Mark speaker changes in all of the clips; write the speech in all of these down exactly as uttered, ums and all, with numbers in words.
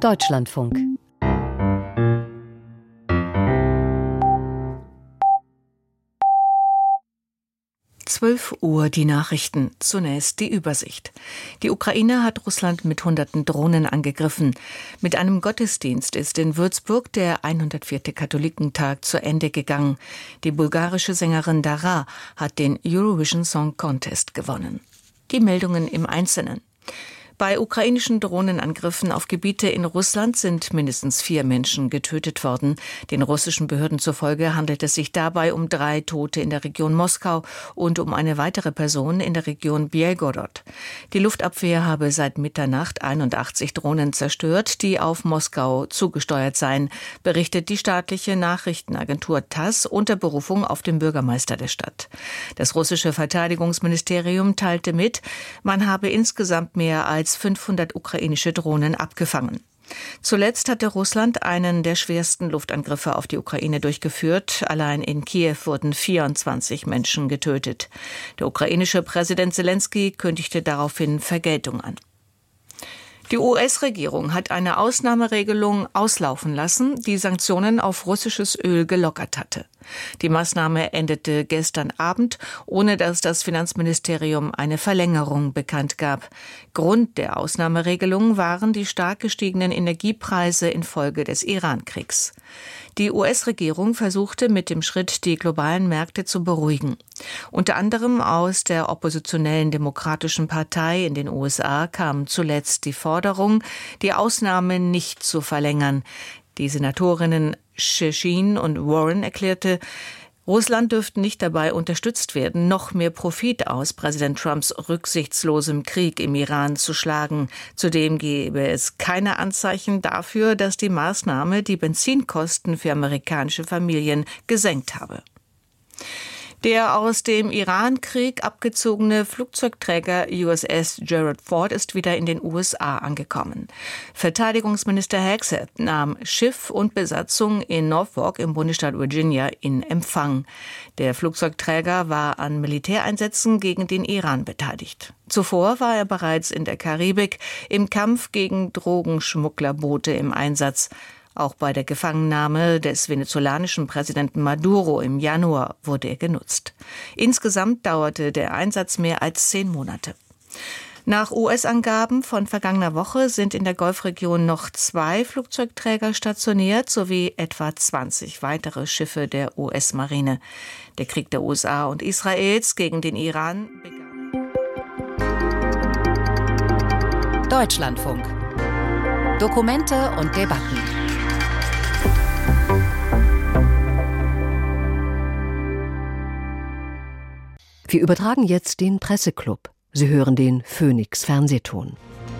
Speaker 1: Deutschlandfunk. zwölf Uhr die Nachrichten. Zunächst die Übersicht. Die Ukraine hat Russland mit hunderten Drohnen angegriffen. Mit einem Gottesdienst ist in Würzburg der hundertvierte Katholikentag zu Ende gegangen. Die bulgarische Sängerin Dara hat den Eurovision Song Contest gewonnen. Die Meldungen im Einzelnen. Bei ukrainischen Drohnenangriffen auf Gebiete in Russland sind mindestens vier Menschen getötet worden. Den russischen Behörden zufolge handelt es sich dabei um drei Tote in der Region Moskau und um eine weitere Person in der Region Belgorod. Die Luftabwehr habe seit Mitternacht einundachtzig Drohnen zerstört, die auf Moskau zugesteuert seien, berichtet die staatliche Nachrichtenagentur TASS unter Berufung auf den Bürgermeister der Stadt. Das russische Verteidigungsministerium teilte mit, man habe insgesamt mehr als fünfhundert ukrainische Drohnen abgefangen. Zuletzt hatte Russland einen der schwersten Luftangriffe auf die Ukraine durchgeführt. Allein in Kiew wurden vierundzwanzig Menschen getötet. Der ukrainische Präsident Selenskyj kündigte daraufhin Vergeltung an. Die U S-Regierung hat eine Ausnahmeregelung auslaufen lassen, die Sanktionen auf russisches Öl gelockert hatte. Die Maßnahme endete gestern Abend, ohne dass das Finanzministerium eine Verlängerung bekannt gab. Grund der Ausnahmeregelung waren die stark gestiegenen Energiepreise infolge des Iran-Kriegs. Die U S-Regierung versuchte mit dem Schritt, die globalen Märkte zu beruhigen. Unter anderem aus der oppositionellen Demokratischen Partei in den U S A kam zuletzt die Forderung, die Ausnahme nicht zu verlängern. Die Senatorinnen Shechin und Warren erklärte, Russland dürfte nicht dabei unterstützt werden, noch mehr Profit aus Präsident Trumps rücksichtslosem Krieg im Iran zu schlagen. Zudem gebe es keine Anzeichen dafür, dass die Maßnahme die Benzinkosten für amerikanische Familien gesenkt habe. Der aus dem Iran-Krieg abgezogene Flugzeugträger U S S Gerald Ford ist wieder in den U S A angekommen. Verteidigungsminister Hegseth nahm Schiff und Besatzung in Norfolk im Bundesstaat Virginia in Empfang. Der Flugzeugträger war an Militäreinsätzen gegen den Iran beteiligt. Zuvor war er bereits in der Karibik im Kampf gegen Drogenschmugglerboote im Einsatz. Auch bei der Gefangennahme des venezolanischen Präsidenten Maduro im Januar wurde er genutzt. Insgesamt dauerte der Einsatz mehr als zehn Monate. Nach U S-Angaben von vergangener Woche sind in der Golfregion noch zwei Flugzeugträger stationiert sowie etwa zwanzig weitere Schiffe der U S-Marine. Der Krieg der U S A und Israels gegen den Iran begann. Deutschlandfunk. Dokumente und Debatten. Wir übertragen jetzt den Presseclub. Sie hören den Phoenix Fernsehton.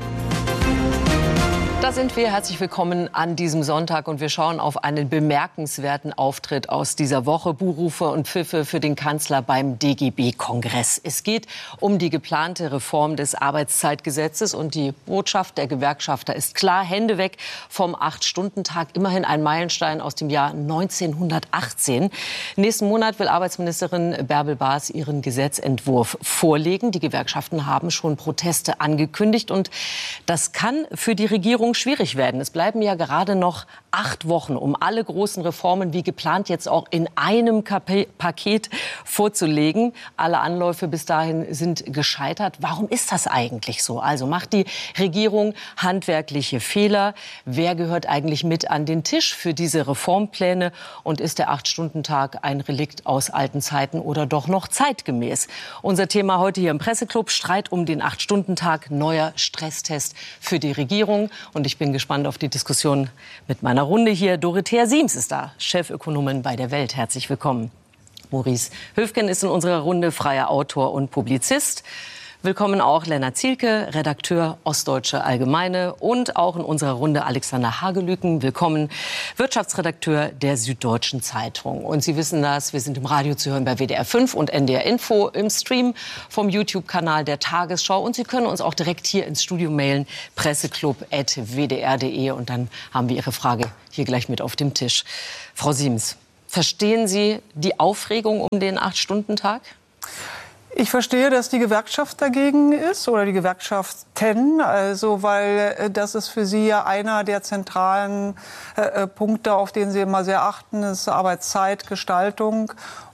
Speaker 2: Da sind wir. Herzlich willkommen an diesem Sonntag und wir schauen auf einen bemerkenswerten Auftritt aus dieser Woche. Buhrufe und Pfiffe für den Kanzler beim D G B-Kongress. Es geht um die geplante Reform des Arbeitszeitgesetzes und die Botschaft der Gewerkschafter ist klar. Hände weg vom acht-Stunden-Tag. Immerhin ein Meilenstein aus dem Jahr neunzehnhundertachtzehn. Nächsten Monat will Arbeitsministerin Bärbel Baas ihren Gesetzentwurf vorlegen. Die Gewerkschaften haben schon Proteste angekündigt und das kann für die Regierung schwierig werden. Es bleiben ja gerade noch acht Wochen, um alle großen Reformen wie geplant jetzt auch in einem Kap- Paket vorzulegen. Alle Anläufe bis dahin sind gescheitert. Warum ist das eigentlich so? Also macht die Regierung handwerkliche Fehler? Wer gehört eigentlich mit an den Tisch für diese Reformpläne? Und ist der acht-Stunden-Tag ein Relikt aus alten Zeiten oder doch noch zeitgemäß? Unser Thema heute hier im Presseclub: Streit um den acht-Stunden-Tag, neuer Stresstest für die Regierung. Und ich bin gespannt auf die Diskussion mit meiner Runde hier. Dorothea Siems ist da, Chefökonomin bei der Welt. Herzlich willkommen. Maurice Höfgen ist in unserer Runde freier Autor und Publizist. Willkommen auch Lennart Zielke, Redakteur Ostdeutsche Allgemeine, und auch in unserer Runde Alexander Hagelüken. Willkommen, Wirtschaftsredakteur der Süddeutschen Zeitung. Und Sie wissen das, wir sind im Radio zu hören bei W D R fünf und N D R Info, im Stream vom YouTube-Kanal der Tagesschau. Und Sie können uns auch direkt hier ins Studio mailen, presseclub at w d r punkt d e. Und dann haben wir Ihre Frage hier gleich mit auf dem Tisch. Frau Siems, verstehen Sie die Aufregung um den acht-Stunden-Tag?
Speaker 3: Ich verstehe, dass die Gewerkschaft dagegen ist oder die Gewerkschaften, also weil das ist für sie ja einer der zentralen äh, Punkte, auf den sie immer sehr achten, ist Arbeitszeitgestaltung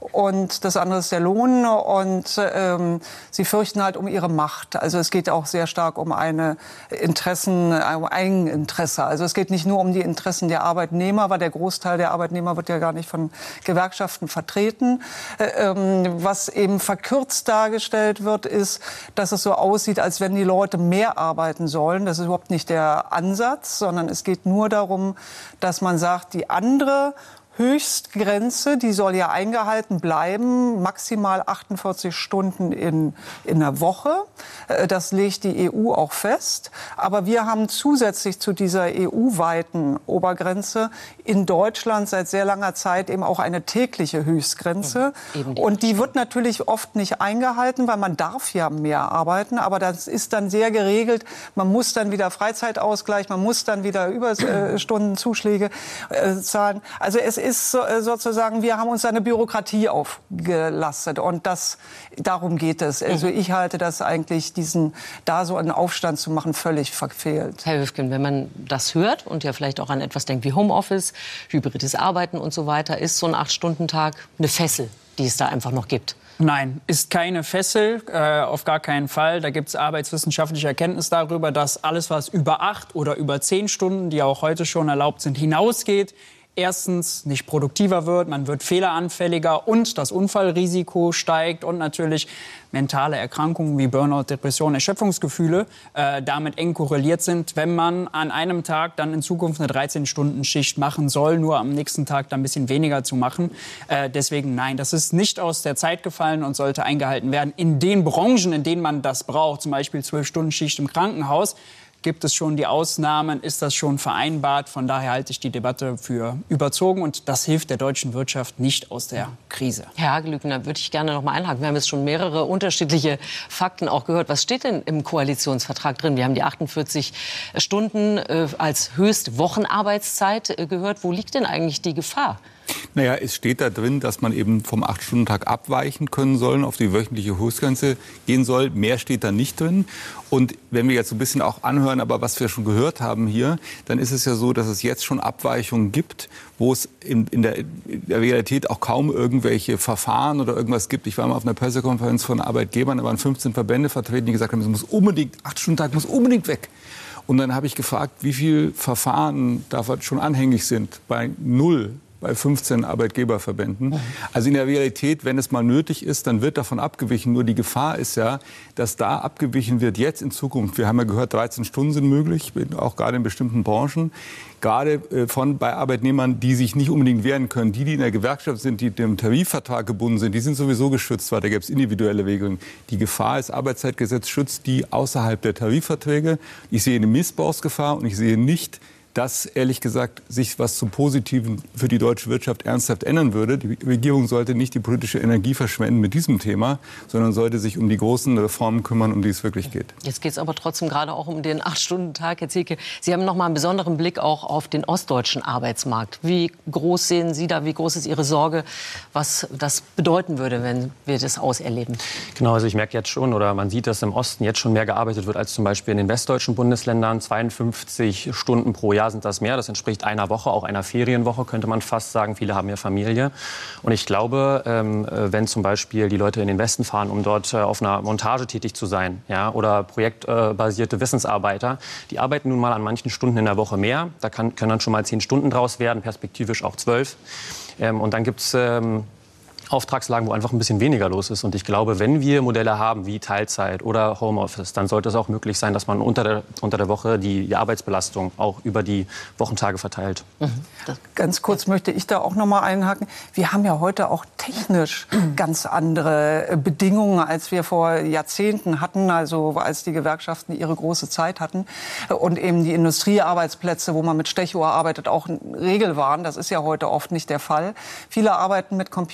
Speaker 3: und das andere ist der Lohn und ähm, sie fürchten halt um ihre Macht. Also es geht auch sehr stark um eine Interessen, ein Eigeninteresse. Also es geht nicht nur um die Interessen der Arbeitnehmer, weil der Großteil der Arbeitnehmer wird ja gar nicht von Gewerkschaften vertreten. Äh, ähm, was eben verkürzt dargestellt wird, ist, dass es so aussieht, als wenn die Leute mehr arbeiten sollen. Das ist überhaupt nicht der Ansatz, sondern es geht nur darum, dass man sagt, die andere Höchstgrenze, die soll ja eingehalten bleiben, maximal achtundvierzig Stunden in, in der Woche. Das legt die E U auch fest. Aber wir haben zusätzlich zu dieser E U-weiten Obergrenze in Deutschland seit sehr langer Zeit eben auch eine tägliche Höchstgrenze. Ja, die und die wird natürlich oft nicht eingehalten, weil man darf ja mehr arbeiten. Aber das ist dann sehr geregelt. Man muss dann wieder Freizeitausgleich, man muss dann wieder Überstundenzuschläge äh, zahlen. Also es ist sozusagen, wir haben uns eine Bürokratie aufgelastet und das, darum geht es. Also ich halte das eigentlich, diesen, da so einen Aufstand zu machen, völlig verfehlt.
Speaker 2: Herr Höfgen, wenn man das hört und ja vielleicht auch an etwas denkt wie Homeoffice, hybrides Arbeiten und so weiter, ist so ein acht-Stunden-Tag eine Fessel, die es da einfach noch gibt?
Speaker 4: Nein, ist keine Fessel, äh, auf gar keinen Fall. Da gibt es arbeitswissenschaftliche Erkenntnis darüber, dass alles, was über acht oder über zehn Stunden, die auch heute schon erlaubt sind, hinausgeht, erstens nicht produktiver wird, man wird fehleranfälliger und das Unfallrisiko steigt und natürlich mentale Erkrankungen wie Burnout, Depression, Erschöpfungsgefühle äh, damit eng korreliert sind, wenn man an einem Tag dann in Zukunft eine dreizehn-Stunden-Schicht machen soll, nur am nächsten Tag dann ein bisschen weniger zu machen. Äh, deswegen nein, das ist nicht aus der Zeit gefallen und sollte eingehalten werden. In den Branchen, in denen man das braucht, zum Beispiel zwölf-Stunden-Schicht im Krankenhaus, gibt es schon die Ausnahmen, ist das schon vereinbart. Von daher halte ich die Debatte für überzogen und das hilft der deutschen Wirtschaft nicht aus der Krise.
Speaker 2: Herr Hagelüken, da würde ich gerne noch mal einhaken. Wir haben jetzt schon mehrere unterschiedliche Fakten auch gehört. Was steht denn im Koalitionsvertrag drin? Wir haben die achtundvierzig Stunden äh, als Höchstwochenarbeitszeit äh, gehört. Wo liegt denn eigentlich die Gefahr?
Speaker 5: Naja, es steht da drin, dass man eben vom acht-Stunden-Tag abweichen können soll, auf die wöchentliche Höchstgrenze gehen soll. Mehr steht da nicht drin. Und wenn wir jetzt so ein bisschen auch anhören, aber was wir schon gehört haben hier, dann ist es ja so, dass es jetzt schon Abweichungen gibt, wo es in, in, der, in der Realität auch kaum irgendwelche Verfahren oder irgendwas gibt. Ich war mal auf einer Pressekonferenz von Arbeitgebern, da waren fünfzehn Verbände vertreten, die gesagt haben, es muss unbedingt, acht-Stunden-Tag muss unbedingt weg. Und dann habe ich gefragt, wie viele Verfahren da schon anhängig sind bei null. Bei fünfzehn Arbeitgeberverbänden. Also in der Realität, wenn es mal nötig ist, dann wird davon abgewichen. Nur die Gefahr ist ja, dass da abgewichen wird jetzt in Zukunft. Wir haben ja gehört, dreizehn Stunden sind möglich, auch gerade in bestimmten Branchen. Gerade von bei Arbeitnehmern, die sich nicht unbedingt wehren können. Die, die in der Gewerkschaft sind, die dem Tarifvertrag gebunden sind, die sind sowieso geschützt, weil da gibt es individuelle Regelungen. Die Gefahr ist, Arbeitszeitgesetz schützt die außerhalb der Tarifverträge. Ich sehe eine Missbrauchsgefahr und ich sehe nicht, dass, ehrlich gesagt, sich was zum Positiven für die deutsche Wirtschaft ernsthaft ändern würde. Die Regierung sollte nicht die politische Energie verschwenden mit diesem Thema, sondern sollte sich um die großen Reformen kümmern, um die es wirklich geht.
Speaker 2: Jetzt geht es aber trotzdem gerade auch um den acht-Stunden-Tag. Herr Zielke, Sie haben noch mal einen besonderen Blick auch auf den ostdeutschen Arbeitsmarkt. Wie groß sehen Sie da, wie groß ist Ihre Sorge, was das bedeuten würde, wenn wir das auserleben?
Speaker 6: Genau, also ich merke jetzt schon, oder man sieht, dass im Osten jetzt schon mehr gearbeitet wird als zum Beispiel in den westdeutschen Bundesländern. zweiundfünfzig Stunden pro Jahr sind das mehr. Das entspricht einer Woche, auch einer Ferienwoche, könnte man fast sagen. Viele haben ja Familie. Und ich glaube, ähm, wenn zum Beispiel die Leute in den Westen fahren, um dort äh, auf einer Montage tätig zu sein, ja, oder projektbasierte Wissensarbeiter, die arbeiten nun mal an manchen Stunden in der Woche mehr. Da kann, können dann schon mal zehn Stunden draus werden, perspektivisch auch zwölf. Ähm, und dann gibt es ähm, Auftragslagen, wo einfach ein bisschen weniger los ist. Und ich glaube, wenn wir Modelle haben wie Teilzeit oder Homeoffice, dann sollte es auch möglich sein, dass man unter der, unter der Woche die, die Arbeitsbelastung auch über die Wochentage verteilt.
Speaker 3: Mhm. Ganz kurz möchte ich da auch noch mal einhaken. Wir haben ja heute auch technisch ganz andere Bedingungen, als wir vor Jahrzehnten hatten, also als die Gewerkschaften ihre große Zeit hatten. Und eben die Industriearbeitsplätze, wo man mit Stechuhr arbeitet, auch Regel waren. Das ist ja heute oft nicht der Fall. Viele arbeiten mit Computern.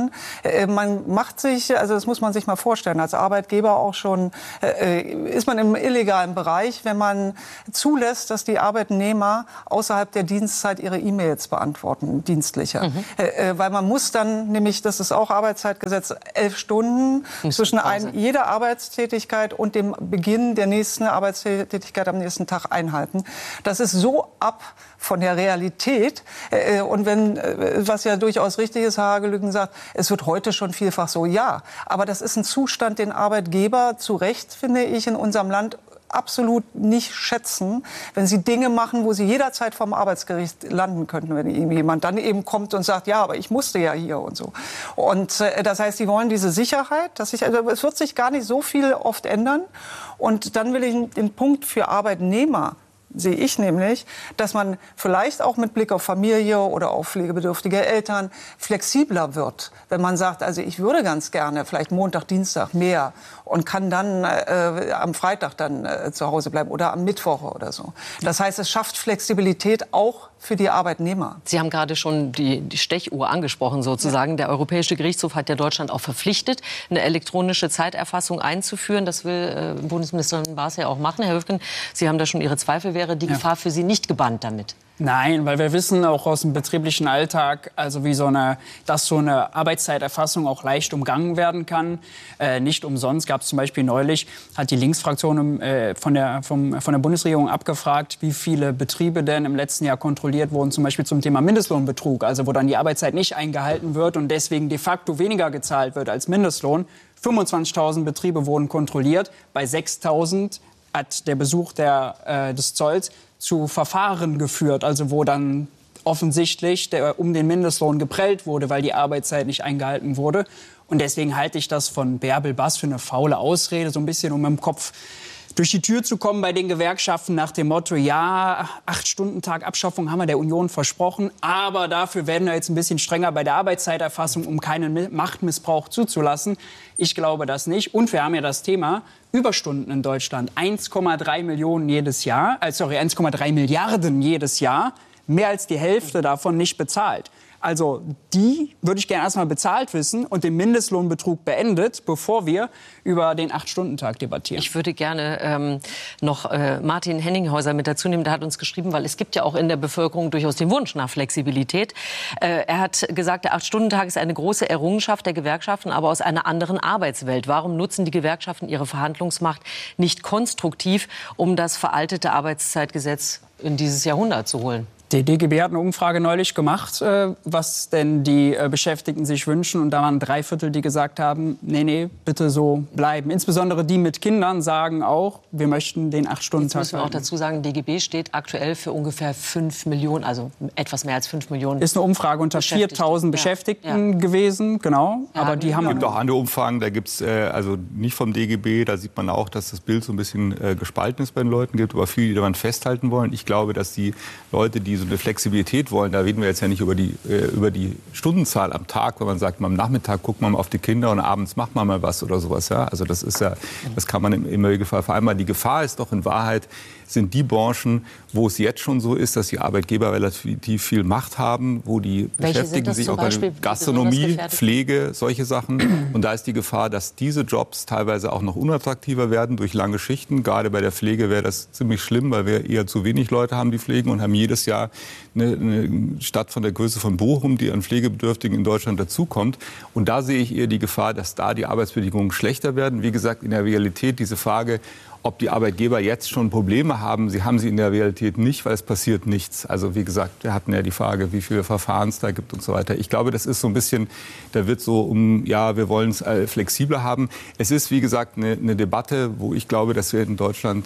Speaker 3: sondern äh, man macht sich, also das muss man sich mal vorstellen, als Arbeitgeber auch schon, äh, ist man im illegalen Bereich, wenn man zulässt, dass die Arbeitnehmer außerhalb der Dienstzeit ihre E-Mails beantworten, dienstlicher. Mhm. Äh, weil man muss dann, nämlich, das ist auch Arbeitszeitgesetz, elf Stunden mhm. zwischen ein, jeder Arbeitstätigkeit und dem Beginn der nächsten Arbeitstätigkeit am nächsten Tag einhalten. Das ist so ab von der Realität. Äh, und wenn, äh, was ja durchaus richtig ist, Herr Hagelücken sagt, es wird heute schon vielfach so, ja. Aber das ist ein Zustand, den Arbeitgeber zu Recht, finde ich, in unserem Land absolut nicht schätzen, wenn sie Dinge machen, wo sie jederzeit vom Arbeitsgericht landen könnten, wenn ihm jemand dann eben kommt und sagt, ja, aber ich musste ja hier und so. Und äh, das heißt, sie wollen diese Sicherheit, dass sich, also es wird sich gar nicht so viel oft ändern. Und dann will ich den Punkt für Arbeitnehmer, sehe ich nämlich, dass man vielleicht auch mit Blick auf Familie oder auf pflegebedürftige Eltern flexibler wird. Wenn man sagt, also ich würde ganz gerne vielleicht Montag, Dienstag mehr und kann dann äh, am Freitag dann äh, zu Hause bleiben oder am Mittwoch oder so. Das heißt, es schafft Flexibilität auch für die Arbeitnehmer.
Speaker 2: Sie haben gerade schon die, die Stechuhr angesprochen sozusagen. Ja. Der Europäische Gerichtshof hat ja Deutschland auch verpflichtet, eine elektronische Zeiterfassung einzuführen. Das will äh, Bundesministerin Baas ja auch machen. Herr Höfgen, Sie haben da schon Ihre Zweifel. Wäre die ja. Gefahr für Sie nicht gebannt damit?
Speaker 4: Nein, weil wir wissen auch aus dem betrieblichen Alltag, also wie so eine, dass so eine Arbeitszeiterfassung auch leicht umgangen werden kann. Äh, nicht umsonst gab es zum Beispiel neulich, hat die Linksfraktion äh, von, der, vom, von der Bundesregierung abgefragt, wie viele Betriebe denn im letzten Jahr kontrolliert wurden, zum Beispiel zum Thema Mindestlohnbetrug, also wo dann die Arbeitszeit nicht eingehalten wird und deswegen de facto weniger gezahlt wird als Mindestlohn. fünfundzwanzigtausend Betriebe wurden kontrolliert, bei sechstausend hat der Besuch der, äh, des Zolls zu Verfahren geführt, also wo dann offensichtlich der, um den Mindestlohn geprellt wurde, weil die Arbeitszeit nicht eingehalten wurde. Und deswegen halte ich das von Bärbel Bass für eine faule Ausrede, so ein bisschen um im Kopf durch die Tür zu kommen bei den Gewerkschaften nach dem Motto, ja, acht-Stunden-Tag Abschaffung haben wir der Union versprochen, aber dafür werden wir jetzt ein bisschen strenger bei der Arbeitszeiterfassung, um keinen Machtmissbrauch zuzulassen. Ich glaube das nicht. Und wir haben ja das Thema Überstunden in Deutschland. eins Komma drei Millionen jedes Jahr, äh, sorry, eins Komma drei Milliarden jedes Jahr, mehr als die Hälfte davon nicht bezahlt. Also die würde ich gerne erstmal bezahlt wissen und den Mindestlohnbetrug beendet, bevor wir über den acht-Stunden-Tag debattieren.
Speaker 2: Ich würde gerne ähm, noch äh, Martin Henninghäuser mit dazu nehmen. Der hat uns geschrieben, weil es gibt ja auch in der Bevölkerung durchaus den Wunsch nach Flexibilität. Äh, er hat gesagt, der acht-Stunden-Tag ist eine große Errungenschaft der Gewerkschaften, aber aus einer anderen Arbeitswelt. Warum nutzen die Gewerkschaften ihre Verhandlungsmacht nicht konstruktiv, um das veraltete Arbeitszeitgesetz in dieses Jahrhundert zu holen?
Speaker 4: Der D G B hat eine Umfrage neulich gemacht, äh, was denn die äh, Beschäftigten sich wünschen. Und da waren drei Viertel, die gesagt haben, nee, nee, bitte so bleiben. Insbesondere die mit Kindern sagen auch, wir möchten den acht-Stunden-Tag.
Speaker 2: Jetzt müssen wir auch dazu sagen, D G B steht aktuell für ungefähr fünf Millionen, also etwas mehr als fünf Millionen.
Speaker 4: Ist eine Umfrage unter viertausend Beschäftigten ja. gewesen, genau.
Speaker 5: Ja,
Speaker 4: aber die haben
Speaker 5: es gibt auch andere Umfragen, da gibt es, äh, also nicht vom D G B, da sieht man auch, dass das Bild so ein bisschen äh, gespalten ist bei den Leuten. Es gibt aber viele, die daran festhalten wollen. Ich glaube, dass die Leute, die so eine Flexibilität wollen, da reden wir jetzt ja nicht über die, äh, über die Stundenzahl am Tag, wenn man sagt, am Nachmittag guckt man mal auf die Kinder und abends macht man mal was oder sowas. Ja? Also das ist ja, das kann man im, im Regelfall vereinbaren. Die Gefahr ist doch in Wahrheit, sind die Branchen, wo es jetzt schon so ist, dass die Arbeitgeber relativ viel Macht haben, wo die
Speaker 2: Welche
Speaker 5: beschäftigen sich auch bei Gastronomie, Pflege, solche Sachen. Und da ist die Gefahr, dass diese Jobs teilweise auch noch unattraktiver werden durch lange Schichten. Gerade bei der Pflege wäre das ziemlich schlimm, weil wir eher zu wenig Leute haben, die pflegen und haben jedes Jahr eine, eine Stadt von der Größe von Bochum, die an Pflegebedürftigen in Deutschland dazukommt. Und da sehe ich eher die Gefahr, dass da die Arbeitsbedingungen schlechter werden. Wie gesagt, in der Realität diese Frage, ob die Arbeitgeber jetzt schon Probleme haben, sie haben sie in der Realität nicht, weil es passiert nichts. Also wie gesagt, wir hatten ja die Frage, wie viele Verfahren es da gibt und so weiter. Ich glaube, das ist so ein bisschen, da wird so um, ja, wir wollen es äh, flexibler haben. Es ist, wie gesagt, eine, eine Debatte, wo ich glaube, dass wir in Deutschland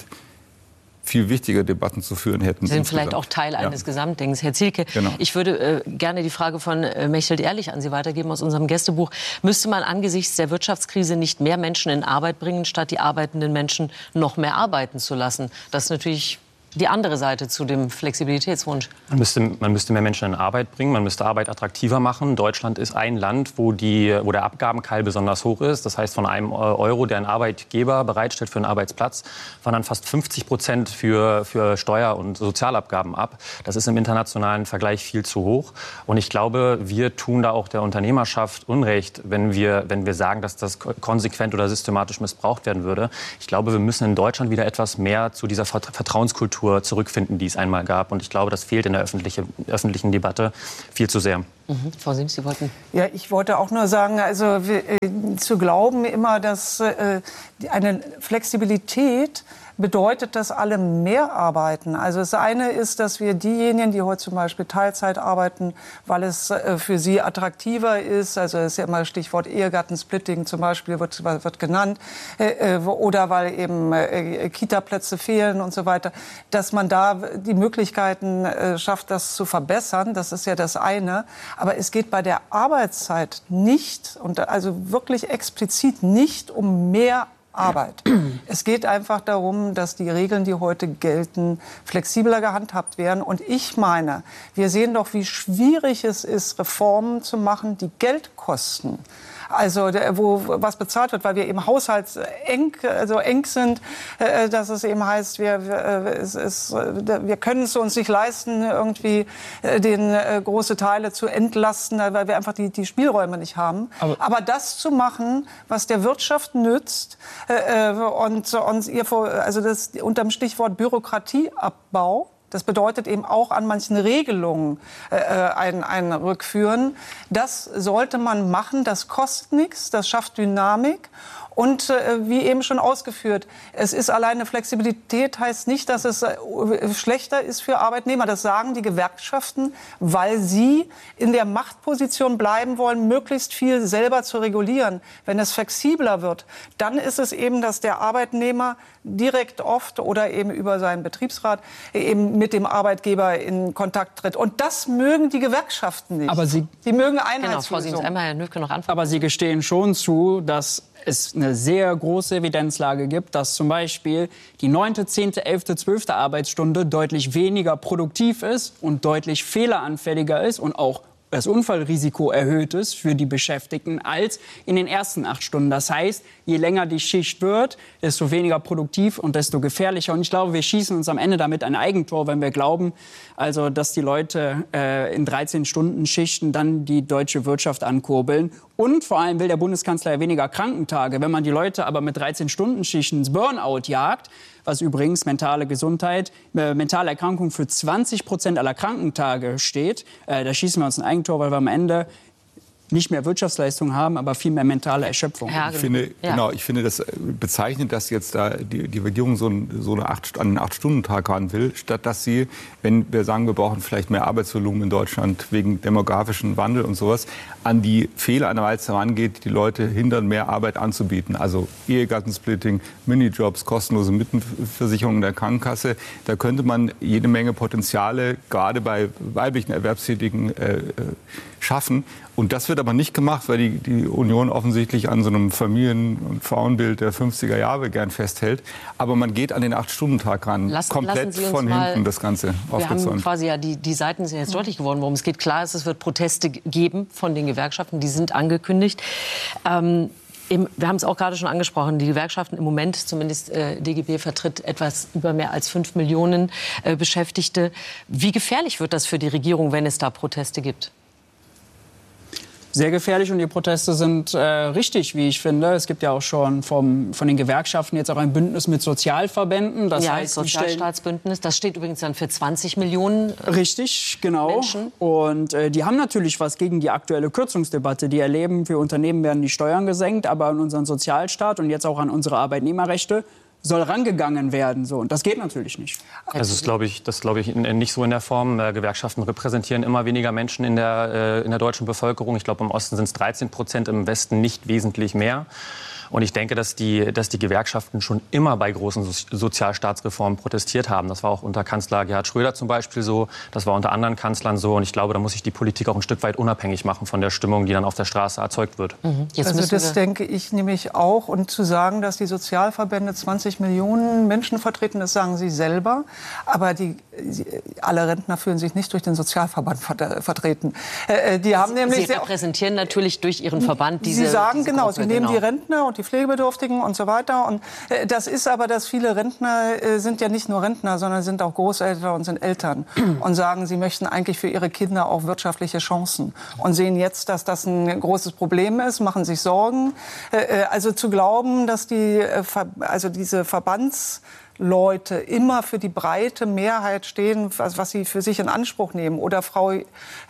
Speaker 5: viel wichtige Debatten zu führen hätten.
Speaker 2: Sie sind vielleicht auch Teil eines ja. Gesamtdings. Herr Zielke, genau. ich würde äh, gerne die Frage von äh, Mechthild Ehrlich an Sie weitergeben aus unserem Gästebuch. Müsste man angesichts der Wirtschaftskrise nicht mehr Menschen in Arbeit bringen, statt die arbeitenden Menschen noch mehr arbeiten zu lassen? Das ist natürlich die andere Seite zu dem Flexibilitätswunsch?
Speaker 6: Man müsste, man müsste mehr Menschen in Arbeit bringen, man müsste Arbeit attraktiver machen. Deutschland ist ein Land, wo, die, wo der Abgabenkeil besonders hoch ist. Das heißt, von einem Euro, der ein Arbeitgeber bereitstellt für einen Arbeitsplatz, wandern fast fünfzig Prozent für, für Steuer- und Sozialabgaben ab. Das ist im internationalen Vergleich viel zu hoch. Und ich glaube, wir tun da auch der Unternehmerschaft Unrecht, wenn wir, wenn wir sagen, dass das konsequent oder systematisch missbraucht werden würde. Ich glaube, wir müssen in Deutschland wieder etwas mehr zu dieser Vertrauenskultur zurückfinden, die es einmal gab. Und ich glaube, das fehlt in der öffentliche, öffentlichen Debatte viel zu sehr.
Speaker 2: Mhm. Frau Sims, Sie wollten?
Speaker 3: Ja, ich wollte auch nur sagen, also wir, äh, zu glauben immer, dass äh, eine Flexibilität bedeutet, dass alle mehr arbeiten. Also das eine ist, dass wir diejenigen, die heute zum Beispiel Teilzeit arbeiten, weil es äh, für sie attraktiver ist, also das ist ja immer Stichwort Ehegattensplitting zum Beispiel, wird, wird genannt, äh, oder weil eben äh, Kita-Plätze fehlen und so weiter, dass man da die Möglichkeiten äh, schafft, das zu verbessern. Das ist ja das eine. Aber es geht bei der Arbeitszeit nicht, und also wirklich explizit nicht um mehr Arbeit. Es geht einfach darum, dass die Regeln, die heute gelten, flexibler gehandhabt werden. Und ich meine, wir sehen doch, wie schwierig es ist, Reformen zu machen, die Geld kosten. Also wo was bezahlt wird, weil wir im Haushalt eng, also eng sind, äh, dass es eben heißt, wir, wir, es, es, wir können es uns nicht leisten, irgendwie äh, den äh, große Teile zu entlasten, weil wir einfach die, die Spielräume nicht haben. Aber, Aber das zu machen, was der Wirtschaft nützt äh, und, und ihr vor, also das unter dem Stichwort Bürokratieabbau. Das bedeutet eben auch an manchen Regelungen äh, ein, ein Rückführen. Das sollte man machen. Das kostet nichts. Das schafft Dynamik. Und äh, wie eben schon ausgeführt, es ist alleine Flexibilität, heißt nicht, dass es äh, schlechter ist für Arbeitnehmer. Das sagen die Gewerkschaften, weil sie in der Machtposition bleiben wollen, möglichst viel selber zu regulieren. Wenn es flexibler wird, dann ist es eben, dass der Arbeitnehmer direkt oft oder eben über seinen Betriebsrat eben mit dem Arbeitgeber in Kontakt tritt. Und das mögen die Gewerkschaften nicht.
Speaker 4: Aber sie,
Speaker 3: die mögen
Speaker 2: Genau,
Speaker 3: Einheitslösungen.
Speaker 2: Frau Sims, einmal Herr Nöfke noch antworten.
Speaker 4: aber Sie gestehen schon zu, dass es eine sehr große Evidenzlage gibt, dass zum Beispiel die neunte, zehnte, elfte, zwölfte Arbeitsstunde deutlich weniger produktiv ist und deutlich fehleranfälliger ist und auch das Unfallrisiko erhöht ist für die Beschäftigten als in den ersten acht Stunden. Das heißt, je länger die Schicht wird, desto weniger produktiv und desto gefährlicher. Und ich glaube, wir schießen uns am Ende damit ein Eigentor, wenn wir glauben, also, dass die Leute äh, in dreizehn Stunden Schichten dann die deutsche Wirtschaft ankurbeln. Und vor allem will der Bundeskanzler ja weniger Krankentage. Wenn man die Leute aber mit dreizehn Stunden Schichten ins Burnout jagt, was übrigens mentale Gesundheit, äh, mentale Erkrankung für zwanzig Prozent aller Krankentage steht, äh, da schießen wir uns ein Eigentor, weil wir am Ende nicht mehr Wirtschaftsleistung haben, aber viel mehr mentale Erschöpfung.
Speaker 2: Ja,
Speaker 5: ich finde,
Speaker 2: ja.
Speaker 5: genau, ich finde das bezeichnend, dass jetzt da die, die Regierung so, ein, so eine acht, an einen acht-Stunden-Tag ran will, statt dass sie, wenn wir sagen, wir brauchen vielleicht mehr Arbeitsvolumen in Deutschland wegen demografischen Wandel und sowas, an die Fehlanreize herangeht, die Leute hindern, mehr Arbeit anzubieten. Also Ehegattensplitting, Minijobs, kostenlose Mitversicherungen der Krankenkasse. Da könnte man jede Menge Potenziale, gerade bei weiblichen Erwerbstätigen, äh, schaffen. Und das wird aber nicht gemacht, weil die, die Union offensichtlich an so einem Familien- und Frauenbild der fünfziger Jahre gern festhält. Aber man geht an den acht-Stunden-Tag ran,
Speaker 2: Lassen,
Speaker 5: komplett
Speaker 2: lassen
Speaker 5: von
Speaker 2: mal,
Speaker 5: hinten das Ganze
Speaker 2: wir haben
Speaker 5: aufgezäumt.
Speaker 2: quasi ja die, die Seiten sind jetzt deutlich geworden, worum es geht. Klar ist, es wird Proteste geben von den Gewerkschaften, die sind angekündigt. Ähm, Im, wir haben es auch gerade schon angesprochen, die Gewerkschaften im Moment, zumindest äh, D G B vertritt etwas über mehr als fünf Millionen äh, Beschäftigte. Wie gefährlich wird das für die Regierung, wenn es da Proteste gibt?
Speaker 4: Sehr gefährlich und die Proteste sind äh, richtig, wie ich finde. Es gibt ja auch schon vom, von den Gewerkschaften jetzt auch ein Bündnis mit Sozialverbänden. Das
Speaker 2: ja,
Speaker 4: heißt,
Speaker 2: das Sozialstaatsbündnis, das steht übrigens dann für zwanzig Millionen äh,
Speaker 4: Richtig, genau.
Speaker 2: Menschen.
Speaker 4: Und äh, die haben natürlich was gegen die aktuelle Kürzungsdebatte. Die erleben, für Unternehmen werden die Steuern gesenkt, aber an unseren Sozialstaat und jetzt auch an unsere Arbeitnehmerrechte soll rangegangen werden. So. Und das geht natürlich nicht.
Speaker 6: Das ist, glaube ich, das glaube ich nicht so in der Form. Äh, Gewerkschaften repräsentieren immer weniger Menschen in der, äh, in der deutschen Bevölkerung. Ich glaube, im Osten sind es dreizehn Prozent, im Westen nicht wesentlich mehr. Und ich denke, dass die, dass die Gewerkschaften schon immer bei großen so Sozialstaatsreformen protestiert haben. Das war auch unter Kanzler Gerhard Schröder zum Beispiel so. Das war unter anderen Kanzlern so. Und ich glaube, da muss sich die Politik auch ein Stück weit unabhängig machen von der Stimmung, die dann auf der Straße erzeugt wird.
Speaker 3: Mhm. Jetzt also das denke ich nämlich auch. Und zu sagen, dass die Sozialverbände zwanzig Millionen Menschen vertreten, das sagen Sie selber. Aber die, alle Rentner fühlen sich nicht durch den Sozialverband vertreten. Äh, die haben
Speaker 2: Sie,
Speaker 3: nämlich
Speaker 2: Sie repräsentieren natürlich durch Ihren Verband diese
Speaker 3: Sie sagen
Speaker 2: diese
Speaker 3: genau,
Speaker 2: Gruppe,
Speaker 3: Sie nehmen
Speaker 2: genau.
Speaker 3: die Rentner und die Pflegebedürftigen und so weiter. Und äh, das ist aber, dass viele Rentner äh, sind ja nicht nur Rentner, sondern sind auch Großeltern und sind Eltern und sagen, sie möchten eigentlich für ihre Kinder auch wirtschaftliche Chancen und sehen jetzt, dass das ein großes Problem ist, machen sich Sorgen. Äh, äh, also zu glauben, dass die, äh, Ver also diese Verbands Leute immer für die breite Mehrheit stehen, was, was sie für sich in Anspruch nehmen. Oder Frau äh,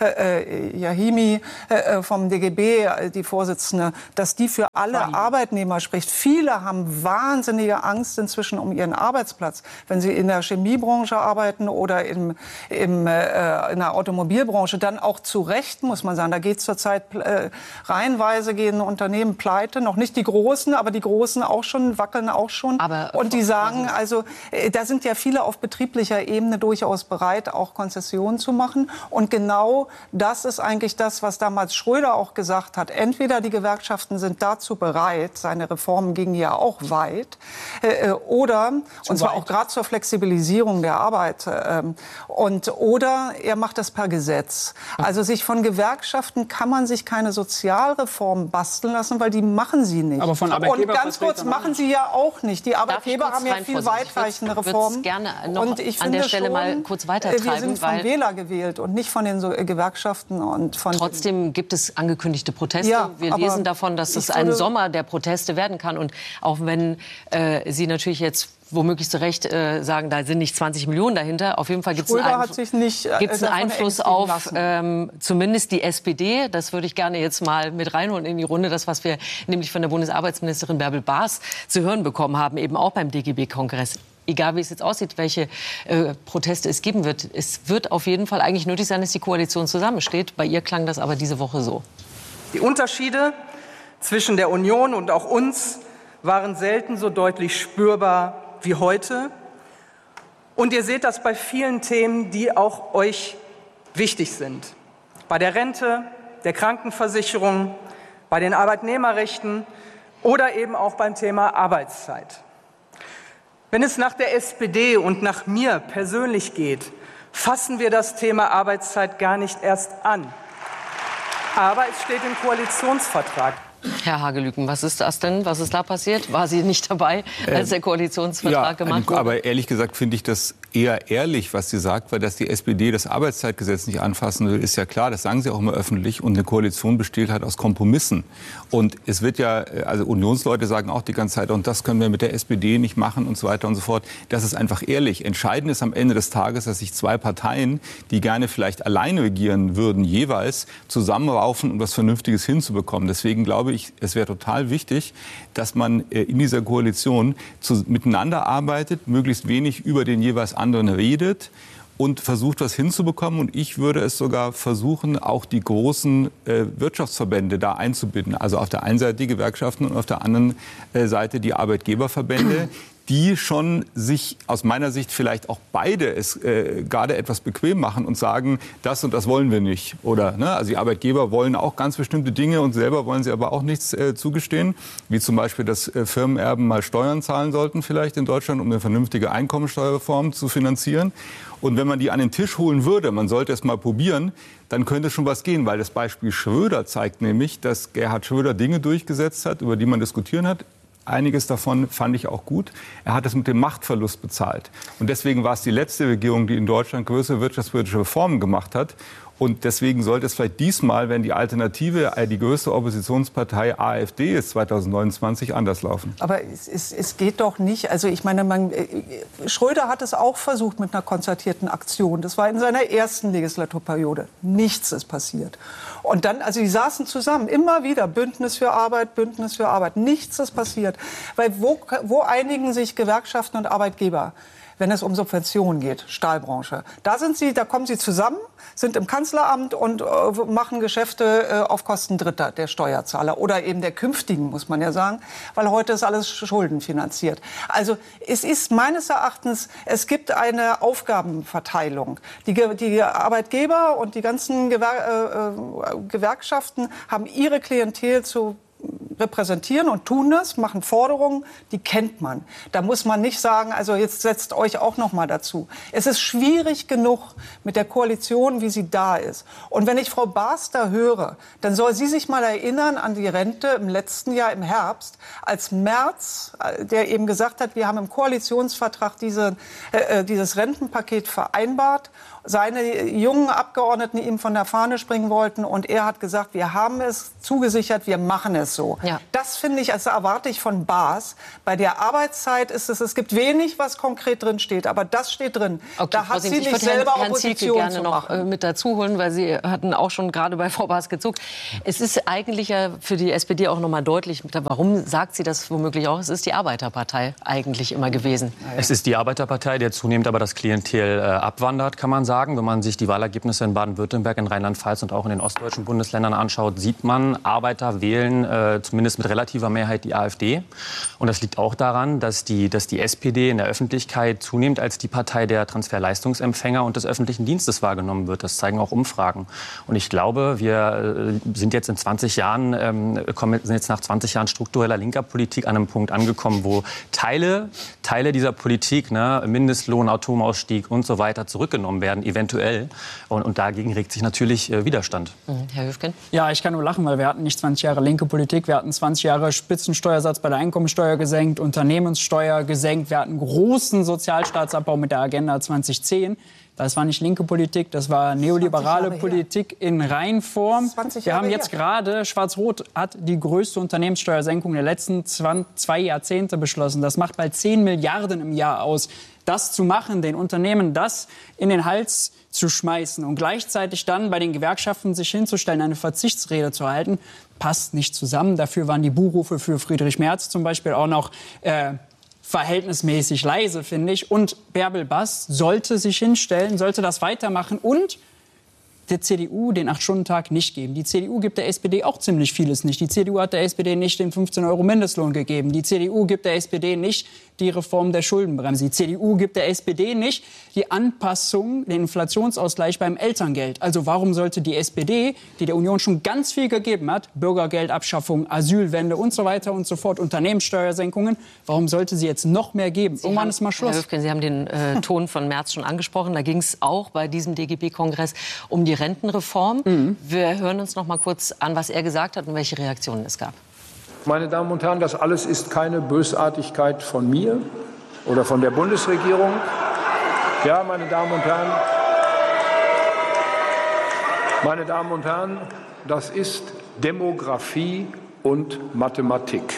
Speaker 3: äh, Yahimi äh, vom D G B, äh, die Vorsitzende, dass die für alle Nein. Arbeitnehmer spricht. Viele haben wahnsinnige Angst inzwischen um ihren Arbeitsplatz. Wenn sie in der Chemiebranche arbeiten oder im, im, äh, in der Automobilbranche, dann auch zu Recht, muss man sagen. Da geht es zurzeit äh, reihenweise, gehen Unternehmen pleite. Noch nicht die Großen, aber die Großen auch schon, wackeln auch schon.
Speaker 2: Aber
Speaker 3: und die sagen, also Also da sind ja viele auf betrieblicher Ebene durchaus bereit, auch Konzessionen zu machen. Und genau das ist eigentlich das, was damals Schröder auch gesagt hat. Entweder die Gewerkschaften sind dazu bereit, seine Reformen gingen ja auch weit, äh, oder, Zu und zwar weit. auch gerade zur Flexibilisierung der Arbeit, äh, und, oder er macht das per Gesetz. Also sich von Gewerkschaften kann man sich keine Sozialreform basteln lassen, weil die machen sie nicht.
Speaker 4: Aber von
Speaker 3: und ganz kurz, machen sie ja auch nicht. Die Arbeitgeber haben ja viel weiter weitreichende Reformen.
Speaker 2: Ich würde gerne noch
Speaker 3: und ich
Speaker 2: an der Stelle
Speaker 3: schon,
Speaker 2: mal kurz weitertreiben.
Speaker 3: Wir sind von Wähler gewählt und nicht von den so Gewerkschaften. Und von
Speaker 2: Trotzdem gibt es angekündigte Proteste.
Speaker 3: Ja,
Speaker 2: wir lesen davon, dass es ein Sommer der Proteste werden kann. Und auch wenn äh, Sie natürlich jetzt womöglich zu Recht äh, sagen, da sind nicht zwanzig Millionen dahinter. Auf jeden Fall gibt es einen, Einf äh, einen Einfluss auf ähm, zumindest die S P D. Das würde ich gerne jetzt mal mit reinholen in die Runde. Das, was wir nämlich von der Bundesarbeitsministerin Bärbel Baas zu hören bekommen haben, eben auch beim D G B-Kongress. Egal wie es jetzt aussieht, welche äh, Proteste es geben wird. Es wird auf jeden Fall eigentlich nötig sein, dass die Koalition zusammensteht. Bei ihr klang das aber diese Woche so.
Speaker 7: Die Unterschiede zwischen der Union und auch uns waren selten so deutlich spürbar wie heute. Und ihr seht das bei vielen Themen, die auch euch wichtig sind. Bei der Rente, der Krankenversicherung, bei den Arbeitnehmerrechten oder eben auch beim Thema Arbeitszeit. Wenn es nach der S P D und nach mir persönlich geht, fassen wir das Thema Arbeitszeit gar nicht erst an. Aber es steht im Koalitionsvertrag.
Speaker 2: Herr Hagelüken, was ist das denn? Was ist da passiert? War Sie nicht dabei, als der Koalitionsvertrag
Speaker 5: ja,
Speaker 2: gemacht wurde?
Speaker 5: Aber ehrlich gesagt finde ich das eher ehrlich, was sie sagt, weil dass die S P D das Arbeitszeitgesetz nicht anfassen will, ist ja klar. Das sagen sie auch immer öffentlich. Und eine Koalition besteht halt aus Kompromissen. Und es wird ja, also Unionsleute sagen auch die ganze Zeit, und das können wir mit der S P D nicht machen und so weiter und so fort. Das ist einfach ehrlich. Entscheidend ist am Ende des Tages, dass sich zwei Parteien, die gerne vielleicht alleine regieren würden, jeweils zusammenraufen, um was Vernünftiges hinzubekommen. Deswegen glaube ich, es wäre total wichtig, dass man in dieser Koalition zu, miteinander arbeitet, möglichst wenig über den jeweils anderen redet und versucht, was hinzubekommen. Und ich würde es sogar versuchen, auch die großen äh, Wirtschaftsverbände da einzubinden. Also auf der einen Seite die Gewerkschaften und auf der anderen äh, Seite die Arbeitgeberverbände, die schon sich aus meiner Sicht vielleicht auch beide es äh, gerade etwas bequem machen und sagen, das und das wollen wir nicht. Oder, ne? Also die Arbeitgeber wollen auch ganz bestimmte Dinge und selber wollen sie aber auch nichts äh, zugestehen. Wie zum Beispiel, dass äh, Firmenerben mal Steuern zahlen sollten vielleicht in Deutschland, um eine vernünftige Einkommensteuerreform zu finanzieren. Und wenn man die an den Tisch holen würde, man sollte es mal probieren, dann könnte schon was gehen. Weil das Beispiel Schröder zeigt nämlich, dass Gerhard Schröder Dinge durchgesetzt hat, über die man diskutieren hat. Einiges davon fand ich auch gut. Er hat es mit dem Machtverlust bezahlt. Und deswegen war es die letzte Regierung, die in Deutschland größere wirtschaftspolitische Reformen gemacht hat. Und deswegen sollte es vielleicht diesmal, wenn die Alternative, die größte Oppositionspartei AfD ist, zwanzig neunundzwanzig, anders laufen.
Speaker 3: Aber es, es, es geht doch nicht. Also ich meine, man, Schröder hat es auch versucht mit einer konzertierten Aktion. Das war in seiner ersten Legislaturperiode. Nichts ist passiert. Und dann, also die saßen zusammen, immer wieder, Bündnis für Arbeit, Bündnis für Arbeit. Nichts ist passiert. Weil wo, wo einigen sich Gewerkschaften und Arbeitgeber? wenn es um Subventionen geht, Stahlbranche. Da sind sie, da kommen sie zusammen, sind im Kanzleramt und äh, machen Geschäfte äh, auf Kosten Dritter, der Steuerzahler oder eben der künftigen, muss man ja sagen, weil heute ist alles schuldenfinanziert. Also es ist meines Erachtens, es gibt eine Aufgabenverteilung. Die, die Arbeitgeber und die ganzen Gewer äh, Gewerkschaften haben ihre Klientel zu repräsentieren und tun das, machen Forderungen, die kennt man. Da muss man nicht sagen, also jetzt setzt euch auch noch mal dazu. Es ist schwierig genug mit der Koalition, wie sie da ist. Und wenn ich Frau Baas da höre, dann soll sie sich mal erinnern an die Rente im letzten Jahr im Herbst, als Merz, der eben gesagt hat, wir haben im Koalitionsvertrag diese, äh, dieses Rentenpaket vereinbart, seine jungen Abgeordneten ihm von der Fahne springen wollten und er hat gesagt, wir haben es zugesichert, wir machen es so. Ja. Das finde ich, das erwarte ich von Baas. Bei der Arbeitszeit ist es, es gibt wenig, was konkret drin steht, aber das steht drin.
Speaker 2: Okay,
Speaker 3: da hat
Speaker 2: Frau
Speaker 3: sie
Speaker 2: Sings,
Speaker 3: nicht selber
Speaker 2: Herrn,
Speaker 3: Opposition
Speaker 2: Herrn Zielke gerne
Speaker 3: zu machen.
Speaker 2: noch mit dazu holen, weil Sie hatten auch schon gerade bei Frau Baas gezuckt. Es ist eigentlich ja für die S P D auch noch mal deutlich, warum sagt sie das womöglich auch? Es ist die Arbeiterpartei eigentlich immer gewesen.
Speaker 6: Es ist die Arbeiterpartei, der zunehmend aber das Klientel äh, abwandert, kann man sagen. Wenn man sich die Wahlergebnisse in Baden-Württemberg, in Rheinland-Pfalz und auch in den ostdeutschen Bundesländern anschaut, sieht man, Arbeiter wählen äh, zumindest mit relativer Mehrheit die AfD. Und das liegt auch daran, dass die, dass die S P D in der Öffentlichkeit zunehmend als die Partei der Transferleistungsempfänger und des öffentlichen Dienstes wahrgenommen wird. Das zeigen auch Umfragen. Und ich glaube, wir äh, sind jetzt in zwanzig Jahren, ähm, kommen, sind jetzt nach zwanzig Jahren struktureller linker Politik an einem Punkt angekommen, wo Teile, Teile dieser Politik, ne, Mindestlohn, Atomausstieg und so weiter zurückgenommen werden, eventuell. Und, und dagegen regt sich natürlich äh, Widerstand.
Speaker 2: Mhm. Herr Höfgen?
Speaker 4: Ja, ich kann nur lachen, weil wir hatten nicht zwanzig Jahre linke Politik. Wir hatten zwanzig Jahre Spitzensteuersatz bei der Einkommensteuer gesenkt, Unternehmenssteuer gesenkt. Wir hatten großen Sozialstaatsabbau mit der Agenda zwanzig zehn. Das war nicht linke Politik, das war neoliberale Politik in Reinform. Wir haben jetzt gerade, Schwarz-Rot hat die größte Unternehmenssteuersenkung der letzten zwei Jahrzehnte beschlossen. Das macht bald zehn Milliarden im Jahr aus. Das zu machen, den Unternehmen das in den Hals zu schmeißen und gleichzeitig dann bei den Gewerkschaften sich hinzustellen, eine Verzichtsrede zu halten, passt nicht zusammen. Dafür waren die Buhrufe für Friedrich Merz zum Beispiel auch noch äh, verhältnismäßig leise, finde ich. Und Bärbel Bass sollte sich hinstellen, sollte das weitermachen und der C D U den acht-Stunden-Tag nicht geben. Die C D U gibt der S P D auch ziemlich vieles nicht. Die C D U hat der S P D nicht den fünfzehn Euro Mindestlohn gegeben. Die C D U gibt der S P D nicht die Reform der Schuldenbremse. Die C D U gibt der S P D nicht die Anpassung, den Inflationsausgleich beim Elterngeld. Also warum sollte die S P D, die der Union schon ganz viel gegeben hat, Bürgergeldabschaffung, Asylwende und so weiter und so fort, Unternehmenssteuersenkungen, warum sollte sie jetzt noch mehr geben?
Speaker 2: Sie
Speaker 4: Irgendwann
Speaker 2: haben,
Speaker 4: ist mal Schluss.
Speaker 2: Herr Höfgen, Sie haben den äh, Ton von Merz schon angesprochen. Da ging es auch bei diesem D G B-Kongress um die Rentenreform. Mhm. Wir hören uns noch mal kurz an, was er gesagt hat und welche Reaktionen es gab.
Speaker 8: Meine Damen und Herren, das alles ist keine Bösartigkeit von mir oder von der Bundesregierung. Ja, meine Damen und Herren, meine Damen und Herren, das ist Demografie und Mathematik.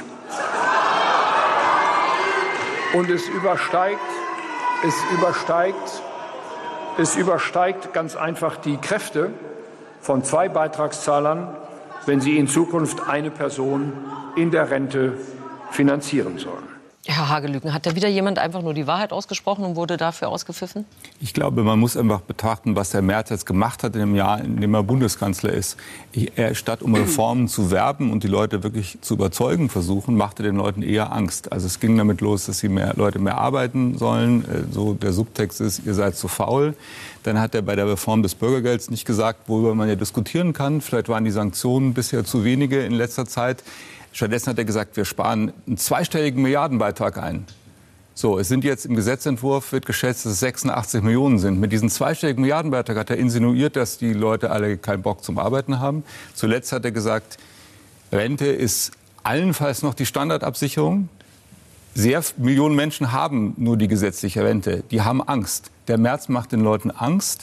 Speaker 8: Und es übersteigt, es übersteigt, es übersteigt ganz einfach die Kräfte von zwei Beitragszahlern, wenn sie in Zukunft eine Person in der Rente finanzieren sollen.
Speaker 2: Herr Hagelüken, hat da wieder jemand einfach nur die Wahrheit ausgesprochen und wurde dafür ausgepfiffen?
Speaker 5: Ich glaube, man muss einfach betrachten, was der Merz jetzt gemacht hat in dem Jahr, in dem er Bundeskanzler ist. Er, statt um Reformen zu werben und die Leute wirklich zu überzeugen versuchen, machte den Leuten eher Angst. Also es ging damit los, dass die mehr, Leute mehr arbeiten sollen. So der Subtext ist, ihr seid zu faul. Dann hat er bei der Reform des Bürgergelds nicht gesagt, worüber man ja diskutieren kann. Vielleicht waren die Sanktionen bisher zu wenige in letzter Zeit. Stattdessen hat er gesagt, wir sparen einen zweistelligen Milliardenbeitrag ein. So, es sind jetzt im Gesetzentwurf, wird geschätzt, dass es sechsundachtzig Millionen sind. Mit diesem zweistelligen Milliardenbeitrag hat er insinuiert, dass die Leute alle keinen Bock zum Arbeiten haben. Zuletzt hat er gesagt, Rente ist allenfalls noch die Standardabsicherung. Sehr Millionen Menschen haben nur die gesetzliche Rente. Die haben Angst. Der Merz macht den Leuten Angst.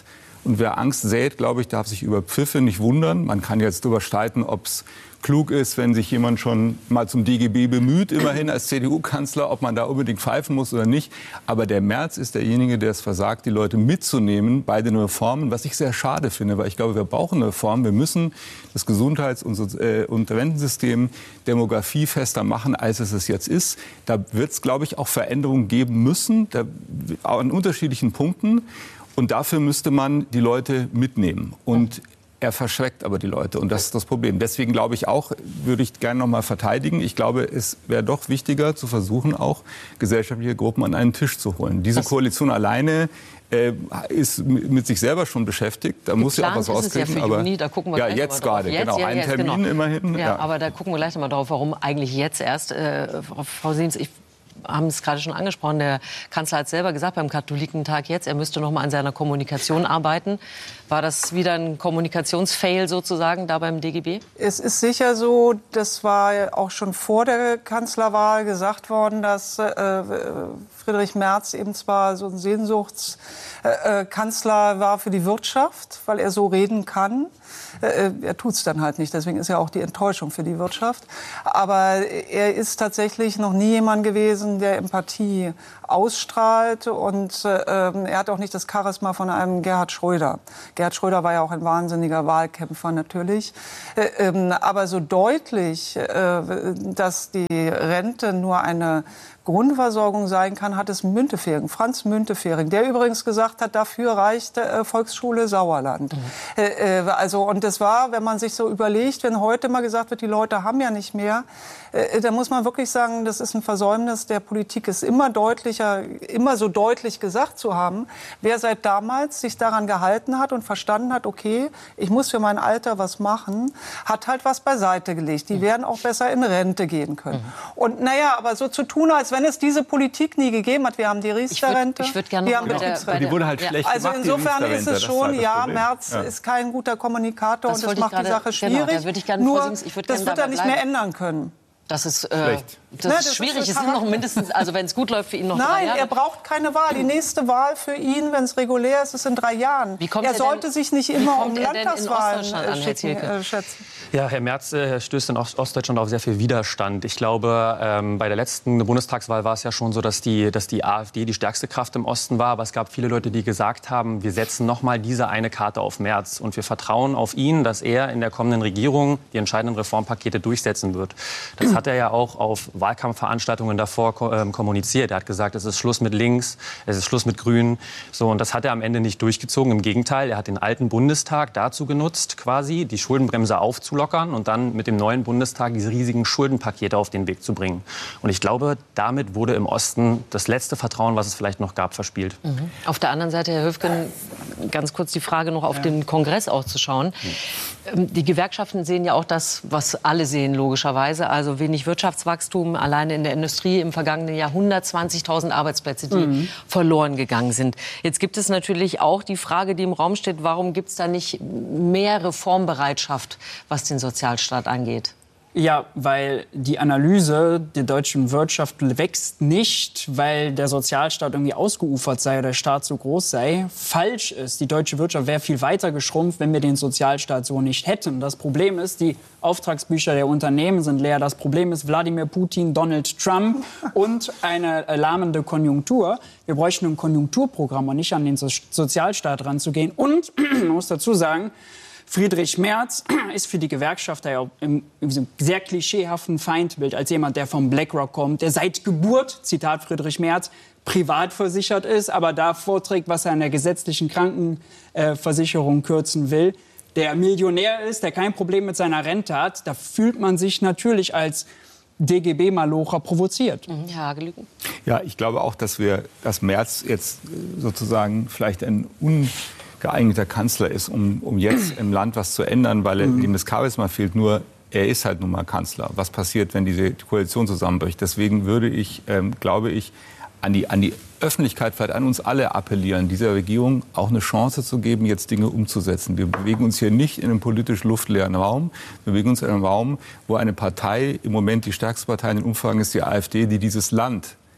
Speaker 5: Und wer Angst sät, glaube ich, darf sich über Pfiffe nicht wundern. Man kann jetzt darüber streiten, ob es klug ist, wenn sich jemand schon mal zum D G B bemüht, immerhin als C D U-Kanzler, ob man da unbedingt pfeifen muss oder nicht. Aber der Merz ist derjenige, der es versagt, die Leute mitzunehmen bei den Reformen, was ich sehr schade finde, weil ich glaube, wir brauchen eine Reform. Wir müssen das Gesundheits- und, äh, und Rentensystem demografiefester machen, als es es jetzt ist. Da wird es, glaube ich, auch Veränderungen geben müssen, da, an unterschiedlichen Punkten. Und dafür müsste man die Leute mitnehmen. Und er verschreckt aber die Leute. Und das ist das Problem. Deswegen glaube ich auch, würde ich gerne noch mal verteidigen. Ich glaube, es wäre doch wichtiger zu versuchen, auch gesellschaftliche Gruppen an einen Tisch zu holen. Diese Koalition alleine äh, ist mit sich selber schon beschäftigt. Da muss ja auch was rauskriegen.
Speaker 2: Ja, für Juni, da gucken wir
Speaker 5: ja,
Speaker 2: gleich
Speaker 5: jetzt
Speaker 2: mal drauf.
Speaker 5: gerade,
Speaker 2: Jetzt,
Speaker 5: genau.
Speaker 2: Ja,
Speaker 5: Ein
Speaker 2: jetzt,
Speaker 5: Termin
Speaker 2: genau.
Speaker 5: immerhin.
Speaker 2: Ja,
Speaker 5: Ja,
Speaker 2: aber da gucken wir gleich noch mal drauf, warum eigentlich jetzt erst. Äh, Frau Siemens, ich haben es gerade schon angesprochen, der Kanzler hat selber gesagt, beim Katholikentag jetzt, er müsste noch mal an seiner Kommunikation arbeiten. War das wieder ein Kommunikationsfail sozusagen da beim D G B?
Speaker 3: Es ist sicher so, das war auch schon vor der Kanzlerwahl gesagt worden, dass äh, Friedrich Merz eben zwar so ein Sehnsuchtskanzler äh, war für die Wirtschaft, weil er so reden kann. Äh, er tut es dann halt nicht, deswegen ist ja auch die Enttäuschung für die Wirtschaft. Aber er ist tatsächlich noch nie jemand gewesen, der Empathie ausstrahlt. Und äh, er hat auch nicht das Charisma von einem Gerhard Schröder. Gerhard Schröder war ja auch ein wahnsinniger Wahlkämpfer natürlich. Äh, ähm, aber so deutlich, äh, dass die Rente nur eine Grundversorgung sein kann, hat es Müntefering, Franz Müntefering, der übrigens gesagt hat, dafür reicht äh, Volksschule Sauerland. Mhm. Äh, äh, also, und das war, wenn man sich so überlegt, wenn heute mal gesagt wird, die Leute haben ja nicht mehr, äh, da muss man wirklich sagen, das ist ein Versäumnis der Politik, es immer deutlicher, immer so deutlich gesagt zu haben, wer seit damals sich daran gehalten hat und verstanden hat, okay, ich muss für mein Alter was machen, hat halt was beiseite gelegt. Die mhm. werden auch besser in Rente gehen können. Mhm. Und naja, aber so zu tun, als wenn es diese Politik nie gegeben hat. Wir haben die Riester-Rente.
Speaker 2: Ich würde würd gerne
Speaker 3: wir haben
Speaker 2: bei der, bei
Speaker 5: die wurde halt
Speaker 2: ja.
Speaker 5: schlecht
Speaker 3: Also
Speaker 5: gemacht,
Speaker 3: insofern ist es schon,
Speaker 5: halt
Speaker 3: ja,
Speaker 5: Problem.
Speaker 3: Merz
Speaker 5: ja.
Speaker 3: ist kein guter Kommunikator
Speaker 2: das
Speaker 3: und das macht
Speaker 2: grade,
Speaker 3: die Sache schwierig.
Speaker 2: Genau, da würde ich gerne,
Speaker 3: Nur,
Speaker 2: Frau Siemens, ich würd
Speaker 3: das wird er nicht mehr ändern können.
Speaker 2: Das ist, äh, das
Speaker 3: Na,
Speaker 2: ist
Speaker 3: das
Speaker 2: schwierig.
Speaker 3: ist
Speaker 2: es sind noch mindestens, also wenn es gut läuft für ihn noch
Speaker 3: Nein,
Speaker 2: drei Jahre.
Speaker 3: er braucht keine Wahl. Die nächste Wahl für ihn, wenn es regulär ist, ist in drei Jahren.
Speaker 2: Wie kommt
Speaker 3: er
Speaker 2: er
Speaker 3: sollte
Speaker 2: denn,
Speaker 3: sich nicht immer um
Speaker 2: Landtagswahlen
Speaker 3: Landtagswahlen äh, schicken, äh, schätzen.
Speaker 6: Ja, Herr Merz äh, stößt in Ost Ostdeutschland auf sehr viel Widerstand. Ich glaube, ähm, bei der letzten Bundestagswahl war es ja schon so, dass die, dass die AfD die stärkste Kraft im Osten war. Aber es gab viele Leute, die gesagt haben, wir setzen noch mal diese eine Karte auf Merz. Und wir vertrauen auf ihn, dass er in der kommenden Regierung die entscheidenden Reformpakete durchsetzen wird. Das hat er ja auch auf Wahlkampfveranstaltungen davor ko ähm, kommuniziert. Er hat gesagt, es ist Schluss mit links, es ist Schluss mit Grünen. So, und das hat er am Ende nicht durchgezogen. Im Gegenteil, er hat den alten Bundestag dazu genutzt, quasi die Schuldenbremse aufzulockern und dann mit dem neuen Bundestag diese riesigen Schuldenpakete auf den Weg zu bringen. Und ich glaube, damit wurde im Osten das letzte Vertrauen, was es vielleicht noch gab, verspielt.
Speaker 2: Mhm. Auf der anderen Seite, Herr Höfgen, ganz kurz die Frage noch auf ja. den Kongress auch zu schauen. Mhm. Die Gewerkschaften sehen ja auch das, was alle sehen, logischerweise. Also wenig Wirtschaftswachstum, alleine in der Industrie im vergangenen Jahr hundertzwanzigtausend Arbeitsplätze, die mhm. verloren gegangen sind. Jetzt gibt es natürlich auch die Frage, die im Raum steht, warum gibt es da nicht mehr Reformbereitschaft, was den Sozialstaat angeht?
Speaker 4: Ja, weil die Analyse der deutschen Wirtschaft wächst nicht, weil der Sozialstaat irgendwie ausgeufert sei oder der Staat so groß sei. Falsch ist, die deutsche Wirtschaft wäre viel weiter geschrumpft, wenn wir den Sozialstaat so nicht hätten. Das Problem ist, die Auftragsbücher der Unternehmen sind leer. Das Problem ist Wladimir Putin, Donald Trump und eine lahmende Konjunktur. Wir bräuchten ein Konjunkturprogramm und nicht an den so- Sozialstaat ranzugehen. Und, man muss dazu sagen, Friedrich Merz ist für die Gewerkschafter ja im, im sehr klischeehaften Feindbild als jemand, der vom BlackRock kommt, der seit Geburt, Zitat Friedrich Merz, privat versichert ist, aber da vorträgt, was er an der gesetzlichen Krankenversicherung kürzen will, der Millionär ist, der kein Problem mit seiner Rente hat. Da fühlt man sich natürlich als D G B-Malocher provoziert.
Speaker 2: Mhm, Herr Hagelüken.
Speaker 5: Ja, ich glaube auch, dass wir, dass Merz jetzt sozusagen vielleicht ein un geeigneter Kanzler ist, um, um jetzt im Land was zu ändern, weil mhm. ihm das Charisma fehlt. Nur er ist halt nun mal Kanzler. Was passiert, wenn diese Koalition zusammenbricht? Deswegen würde ich, ähm, glaube ich, an die, an die Öffentlichkeit, vielleicht an uns alle appellieren, dieser Regierung auch eine Chance zu geben, jetzt Dinge umzusetzen. Wir bewegen uns hier nicht in einem politisch luftleeren Raum. Wir bewegen uns in einem Raum, wo eine Partei, im Moment die stärkste Partei in den Umfragen ist die AfD, die dieses Land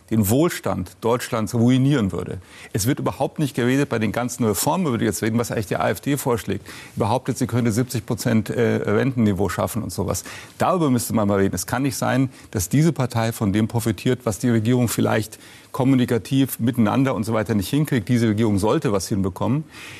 Speaker 5: den Wohlstand Deutschlands ruinieren würde. Es wird überhaupt nicht geredet bei den ganzen Reformen, über die jetzt reden, was eigentlich die AfD vorschlägt. Behauptet, sie könnte siebzig Prozent Rentenniveau schaffen und sowas. Darüber müsste man mal reden. Es kann nicht sein, dass diese Partei von dem profitiert, was die Regierung vielleicht kommunikativ miteinander und so weiter nicht hinkriegt. Diese Regierung sollte was hinbekommen.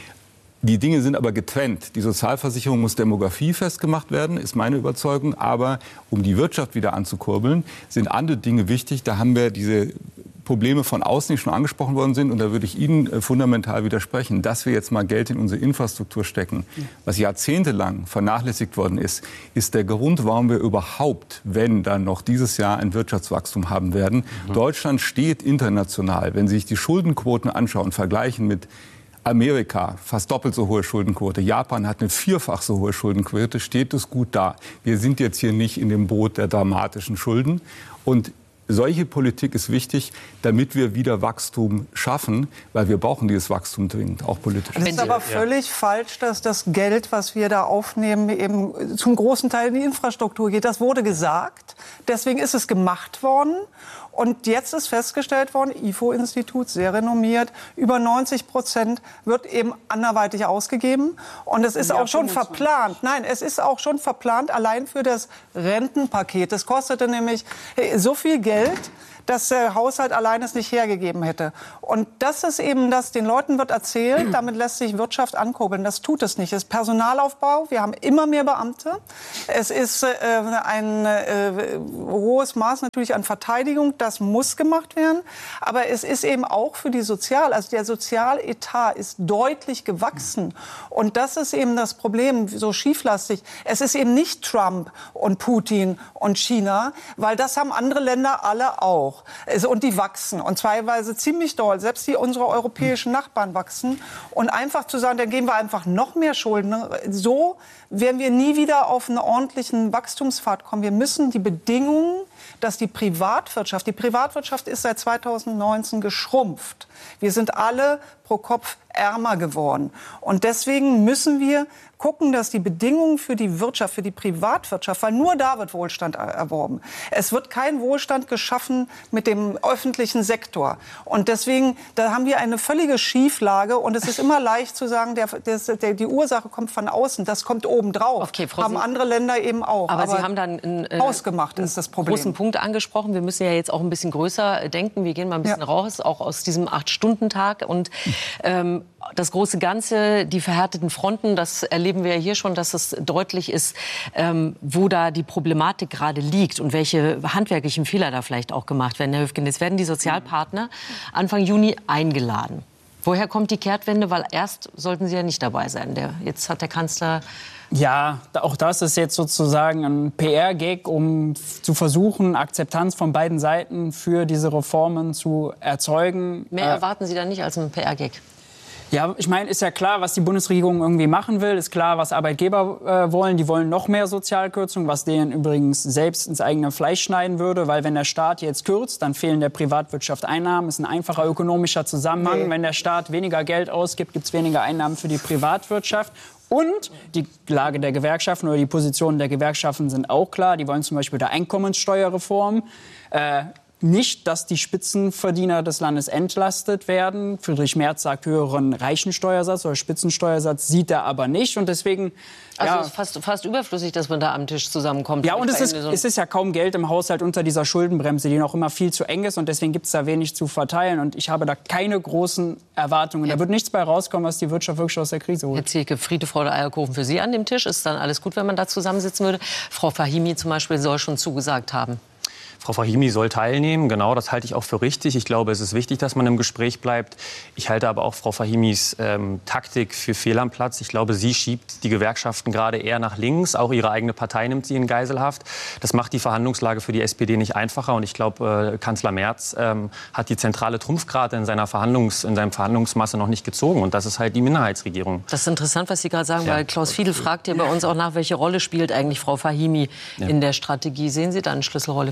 Speaker 5: Die Dinge sind aber getrennt. Die Sozialversicherung muss demografiefest gemacht werden, ist meine Überzeugung. Aber um die Wirtschaft wieder anzukurbeln, sind andere Dinge wichtig. Da haben wir diese Probleme von außen, die schon angesprochen worden sind. Und da würde ich Ihnen fundamental widersprechen, dass wir jetzt mal Geld in unsere Infrastruktur stecken. Was jahrzehntelang vernachlässigt worden ist, ist der Grund, warum wir überhaupt, wenn dann noch dieses Jahr ein Wirtschaftswachstum haben werden. Mhm. Deutschland steht international, wenn Sie sich die Schuldenquoten anschauen, vergleichen mit Amerika, fast doppelt so hohe Schuldenquote. Japan hat eine vierfach so hohe Schuldenquote, steht es gut da. Wir sind jetzt hier nicht in dem Boot der dramatischen Schulden. Und solche Politik ist wichtig, damit wir wieder Wachstum schaffen, weil wir brauchen dieses Wachstum dringend, auch politisch.
Speaker 3: Es ist aber völlig ja. falsch, dass das Geld, was wir da aufnehmen, eben zum großen Teil in die Infrastruktur geht. Das wurde gesagt, deswegen ist es gemacht worden. Und jetzt ist festgestellt worden, I F O-Institut, sehr renommiert, über neunzig Prozent wird eben anderweitig ausgegeben. Und es ist auch schon verplant. Nein, es ist auch schon verplant, allein für das Rentenpaket. Das kostete nämlich so viel Geld, dass der Haushalt allein es nicht hergegeben hätte. Und das ist eben das, den Leuten wird erzählt, damit lässt sich Wirtschaft ankurbeln. Das tut es nicht. Es ist Personalaufbau, wir haben immer mehr Beamte. Es ist äh, ein äh, hohes Maß natürlich an Verteidigung, das muss gemacht werden. Aber es ist eben auch für die Sozial, also der Sozialetat ist deutlich gewachsen. Und das ist eben das Problem, so schieflastig. Es ist eben nicht Trump und Putin und China, weil das haben andere Länder alle auch. Und die wachsen. Und teilweise ziemlich doll. Selbst die unsere europäischen Nachbarn wachsen. Und einfach zu sagen, dann geben wir einfach noch mehr Schulden. So werden wir nie wieder auf einen ordentlichen Wachstumspfad kommen. Wir müssen die Bedingungen, dass die Privatwirtschaft, die Privatwirtschaft ist seit zweitausendneunzehn geschrumpft. Wir sind alle pro Kopf ärmer geworden. Und deswegen müssen wir gucken, dass die Bedingungen für die Wirtschaft, für die Privatwirtschaft, weil nur da wird Wohlstand erworben. Es wird kein Wohlstand geschaffen mit dem öffentlichen Sektor. Und deswegen, da haben wir eine völlige Schieflage. Und es ist immer leicht zu sagen, der, der, der, die Ursache kommt von außen. Das kommt obendrauf.
Speaker 2: Okay, Frau
Speaker 3: haben
Speaker 2: Sie
Speaker 3: andere Länder eben auch.
Speaker 2: Aber, Aber Sie haben dann einen, äh,
Speaker 3: ausgemacht ist das Problem.
Speaker 2: großen Punkt angesprochen. Wir müssen ja jetzt auch ein bisschen größer denken. Wir gehen mal ein bisschen ja. raus, auch aus diesem acht-Stunden-Tag. Und ähm, das große Ganze, die verhärteten Fronten, das erleben wir ja hier schon, dass es deutlich ist, ähm, wo da die Problematik gerade liegt und welche handwerklichen Fehler da vielleicht auch gemacht werden. Herr Höfgen, jetzt werden die Sozialpartner Anfang Juni eingeladen. Woher kommt die Kehrtwende? Weil erst sollten sie ja nicht dabei sein. Der, jetzt hat der Kanzler...
Speaker 4: Ja, auch das ist jetzt sozusagen ein P R-Gag, um zu versuchen, Akzeptanz von beiden Seiten für diese Reformen zu erzeugen.
Speaker 2: Mehr erwarten Sie da nicht als ein P R-Gag?
Speaker 4: Ja, ich meine, ist ja klar, was die Bundesregierung irgendwie machen will. Ist klar, was Arbeitgeber äh, wollen. Die wollen noch mehr Sozialkürzungen, was denen übrigens selbst ins eigene Fleisch schneiden würde. Weil wenn der Staat jetzt kürzt, dann fehlen der Privatwirtschaft Einnahmen. Ist ein einfacher ökonomischer Zusammenhang. Nee. Wenn der Staat weniger Geld ausgibt, gibt es weniger Einnahmen für die Privatwirtschaft. Und die Lage der Gewerkschaften oder die Positionen der Gewerkschaften sind auch klar. Die wollen zum Beispiel der Einkommenssteuerreform. Äh, Nicht, dass die Spitzenverdiener des Landes entlastet werden. Friedrich Merz sagt höheren Reichensteuersatz oder Spitzensteuersatz, sieht er aber nicht. Und deswegen...
Speaker 2: Also
Speaker 4: ja,
Speaker 2: es ist fast, fast überflüssig, dass man da am Tisch zusammenkommt.
Speaker 4: Ja, und es ist, so es ist ja kaum Geld im Haushalt unter dieser Schuldenbremse, die noch immer viel zu eng ist. Und deswegen gibt es da wenig zu verteilen. Und ich habe da keine großen Erwartungen. Ja. Da wird nichts bei rauskommen, was die Wirtschaft wirklich aus der Krise holt.
Speaker 2: Herr Zielke, Friede, Freude, Eierkuchen für Sie an dem Tisch. Ist dann alles gut, wenn man da zusammensitzen würde? Frau Fahimi zum Beispiel soll schon zugesagt haben.
Speaker 6: Frau Fahimi soll teilnehmen, genau, das halte ich auch für richtig. Ich glaube, es ist wichtig, dass man im Gespräch bleibt. Ich halte aber auch Frau Fahimis ähm, Taktik für fehl am Platz. Ich glaube, sie schiebt die Gewerkschaften gerade eher nach links. Auch ihre eigene Partei nimmt sie in Geiselhaft. Das macht die Verhandlungslage für die S P D nicht einfacher. Und ich glaube, äh, Kanzler Merz ähm, hat die zentrale Trumpfkarte in seiner Verhandlungs-, in seinem Verhandlungsmasse noch nicht gezogen. Und das ist halt die Minderheitsregierung.
Speaker 2: Das ist interessant, was Sie gerade sagen,
Speaker 6: Ja.
Speaker 2: weil Klaus Fiedel fragt ja bei uns auch nach, welche Rolle spielt eigentlich Frau Fahimi
Speaker 6: Ja.
Speaker 2: in der Strategie. Sehen Sie da eine Schlüsselrolle für Sie?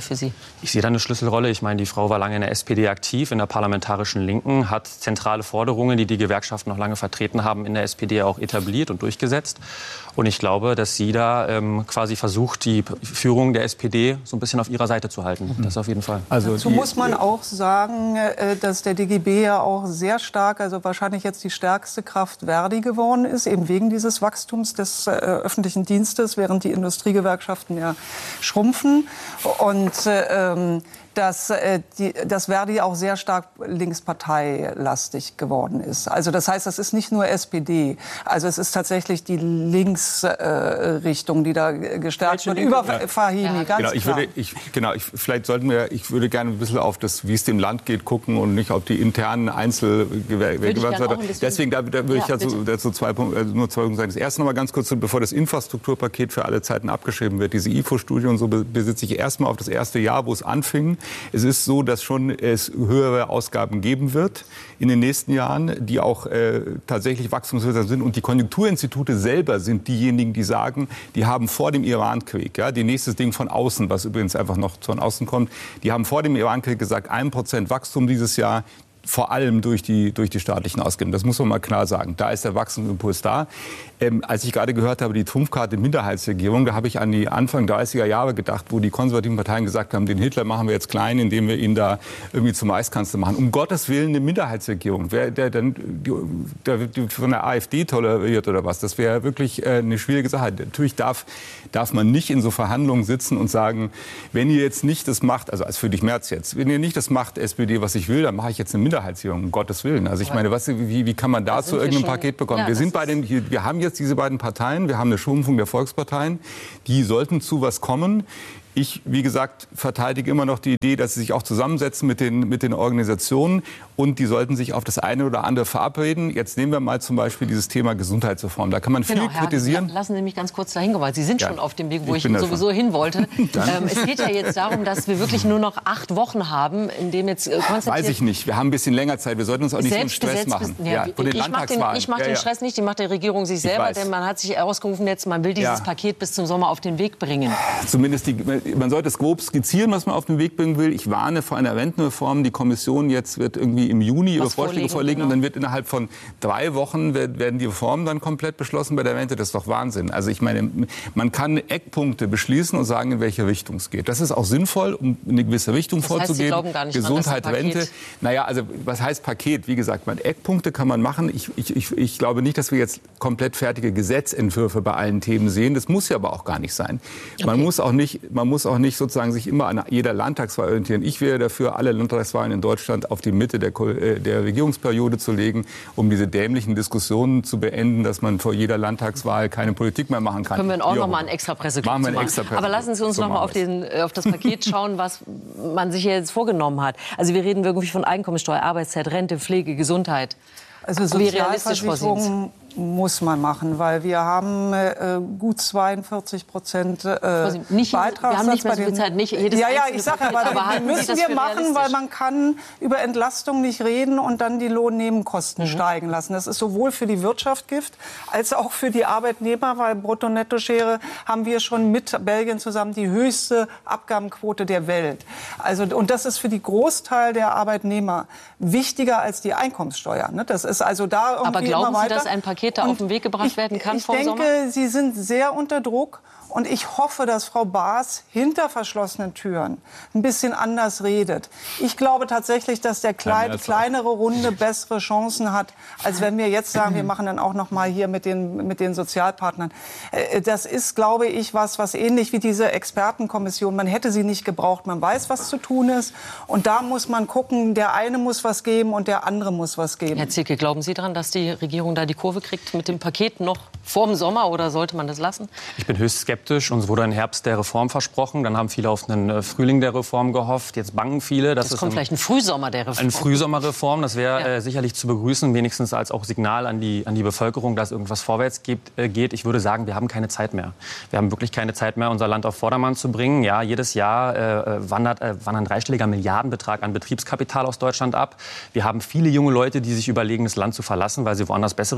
Speaker 6: Ich sehe da eine Schlüsselrolle. Ich meine, die Frau war lange in der S P D aktiv, in der parlamentarischen Linken, hat zentrale Forderungen, die die Gewerkschaften noch lange vertreten haben, in der S P D auch etabliert und durchgesetzt. Und ich glaube, dass sie da ähm, quasi versucht, die Führung der S P D so ein bisschen auf ihrer Seite zu halten. Das auf jeden Fall.
Speaker 3: Also dazu muss man auch sagen, dass der D G B ja auch sehr stark, also wahrscheinlich jetzt die stärkste Kraft Verdi geworden ist, eben wegen dieses Wachstums des äh, öffentlichen Dienstes, während die Industriegewerkschaften ja schrumpfen. Und äh, dass, äh, die, dass Verdi auch sehr stark linksparteilastig geworden ist. Also das heißt, das ist nicht nur S P D. Also es ist tatsächlich die Linksrichtung, äh, die da gestärkt wird. Über ja. Fahimi, ja. ganz
Speaker 5: genau, ich
Speaker 3: klar.
Speaker 5: würde, ich, genau, ich, vielleicht sollten wir, ich würde gerne ein bisschen auf das, wie es dem Land geht, gucken und nicht auf die internen Einzelgewerkschaften. Deswegen da, da würde ja, ich dazu, dazu zwei Punkte, also nur zwei Punkte sagen. Das erste noch mal ganz kurz, bevor das Infrastrukturpaket für alle Zeiten abgeschrieben wird. Diese I F O-Studie und so besitze ich erstmal auf das erste Jahr, wo es anfing. Es ist so, dass schon es höhere Ausgaben geben wird in den nächsten Jahren, die auch äh, tatsächlich wachstumswirksam sind. Und die Konjunkturinstitute selber sind diejenigen, die sagen, die haben vor dem Irankrieg, ja, die nächstes Ding von außen, was übrigens einfach noch von außen kommt, die haben vor dem Irankrieg gesagt, ein Prozent Wachstum dieses Jahr. Vor allem durch die, durch die staatlichen Ausgaben. Das muss man mal klar sagen. Da ist der Wachstumsimpuls da. Ähm, als ich gerade gehört habe, die Trumpfkarte Minderheitsregierung, da habe ich an die Anfang dreißiger Jahre gedacht, wo die konservativen Parteien gesagt haben, den Hitler machen wir jetzt klein, indem wir ihn da irgendwie zum Reichskanzler machen. Um Gottes Willen eine Minderheitsregierung. Wer der dann der wird von der AfD toleriert oder was? Das wäre wirklich äh, eine schwierige Sache. Natürlich darf, darf man nicht in so Verhandlungen sitzen und sagen, wenn ihr jetzt nicht das macht, also als Friedrich Merz jetzt, wenn ihr nicht das macht, S P D, was ich will, dann mache ich jetzt eine Minderheitsregierung, um Gottes Willen. Also ich meine, was, wie, wie kann man dazu irgendein schon, Paket bekommen? Ja, wir sind bei den, wir haben jetzt diese beiden Parteien, wir haben eine Schrumpfung der Volksparteien, die sollten zu was kommen. Ich, wie gesagt, verteidige immer noch die Idee, dass sie sich auch zusammensetzen mit den, mit den Organisationen und die sollten sich auf das eine oder andere verabreden. Jetzt nehmen wir mal zum Beispiel dieses Thema Gesundheitsreform. Da kann man viel genau, Herr kritisieren.
Speaker 2: Hagen, lassen Sie mich ganz kurz dahin kommen, weil Sie sind ja schon auf dem Weg, wo ich, ich sowieso schon hin wollte. ähm, es geht ja jetzt darum, dass wir wirklich nur noch acht Wochen haben, in dem jetzt äh,
Speaker 5: Weiß ich nicht. Wir haben ein bisschen länger Zeit. Wir sollten uns auch nicht so einen Stress machen.
Speaker 2: Bis, ja, ja, den ich mache den, ich mach ja, den Stress nicht, die macht die Regierung sich selber, denn man hat sich ausgerufen, jetzt, man will dieses ja. Paket bis zum Sommer auf den Weg bringen.
Speaker 5: Zumindest die, man sollte es grob skizzieren, was man auf den Weg bringen will. Ich warne vor einer Rentenreform. Die Kommission jetzt wird irgendwie im Juni ihre Vorschläge vorlegen genau. und dann wird innerhalb von drei Wochen werden die Reformen dann komplett beschlossen bei der Rente. Das ist doch Wahnsinn. Also ich meine, man kann Eckpunkte beschließen und sagen, in welche Richtung es geht. Das ist auch sinnvoll, um eine gewisse Richtung das heißt, vorzugeben. Sie glauben gar nicht Gesundheit, dran, Rente. Naja, also was heißt Paket? Wie gesagt, man, Eckpunkte kann man machen. Ich, ich, ich, ich glaube nicht, dass wir jetzt komplett fertige Gesetzentwürfe bei allen Themen sehen. Das muss ja aber auch gar nicht sein. Okay. Man muss auch nicht, man muss auch nicht sozusagen sich immer an jeder Landtagswahl orientieren. Ich wäre dafür, alle Landtagswahlen in Deutschland auf die Mitte der, der Regierungsperiode zu legen, um diese dämlichen Diskussionen zu beenden, dass man vor jeder Landtagswahl keine Politik mehr machen kann.
Speaker 2: Können wir auch noch mal ein extra Pressekonferenz machen. Extra Presse Aber lassen Sie uns so noch mal auf, den, auf das Paket schauen, was man sich jetzt vorgenommen hat. Also wir reden wirklich von Einkommensteuer, Arbeitszeit, Rente, Pflege, Gesundheit.
Speaker 3: Also Sozialversicherung muss man machen, weil wir haben äh, gut zweiundvierzig Prozent äh,
Speaker 2: nicht,
Speaker 3: Beitragssatz.
Speaker 2: Wir haben nicht mehr so viel Zeit, nicht jedes
Speaker 3: Ja, ja, ich sage aber, aber müssen wir machen, weil man kann über Entlastung nicht reden und dann die Lohnnebenkosten mhm. steigen lassen. Das ist sowohl für die Wirtschaft Gift als auch für die Arbeitnehmer, weil Brutto-Netto-Schere haben wir schon mit Belgien zusammen die höchste Abgabenquote der Welt. Also, und das ist für die Großteil der Arbeitnehmer wichtiger als die Einkommenssteuer. Ne? Das ist also da irgendwie
Speaker 2: aber glauben
Speaker 3: immer weiter.
Speaker 2: Sie, dass ein Paket da auf den Weg gebracht
Speaker 3: ich,
Speaker 2: werden kann
Speaker 3: ich
Speaker 2: vor
Speaker 3: denke,
Speaker 2: Sommer?
Speaker 3: Sie sind sehr unter Druck. Und ich hoffe, dass Frau Baas hinter verschlossenen Türen ein bisschen anders redet. Ich glaube tatsächlich, dass der kleine, kleinere Runde bessere Chancen hat, als wenn wir jetzt sagen, wir machen dann auch noch mal hier mit den, mit den Sozialpartnern. Das ist, glaube ich, was, was ähnlich wie diese Expertenkommission. Man hätte sie nicht gebraucht. Man weiß, was zu tun ist. Und da muss man gucken, der eine muss was geben und der andere muss was geben.
Speaker 2: Herr Zicke, glauben Sie daran, dass die Regierung da die Kurve kriegt mit dem Paket noch vor dem Sommer, oder sollte man das lassen?
Speaker 6: Ich bin höchst skeptisch. Uns wurde ein Herbst der Reform versprochen. Dann haben viele auf einen Frühling der Reform gehofft. Jetzt bangen viele.
Speaker 2: Dass es kommt vielleicht ein Frühsommer der Reform.
Speaker 6: Ein Frühsommerreform. Das wäre ja. äh, sicherlich zu begrüßen, wenigstens als auch Signal an die, an die Bevölkerung, dass irgendwas vorwärts gibt, äh, geht. Ich würde sagen, wir haben keine Zeit mehr. Wir haben wirklich keine Zeit mehr, unser Land auf Vordermann zu bringen. Ja, jedes Jahr äh, wandert, äh, wandert ein dreistelliger Milliardenbetrag an Betriebskapital aus Deutschland ab. Wir haben viele junge Leute, die sich überlegen, das Land zu verlassen, weil sie woanders bessere Chancen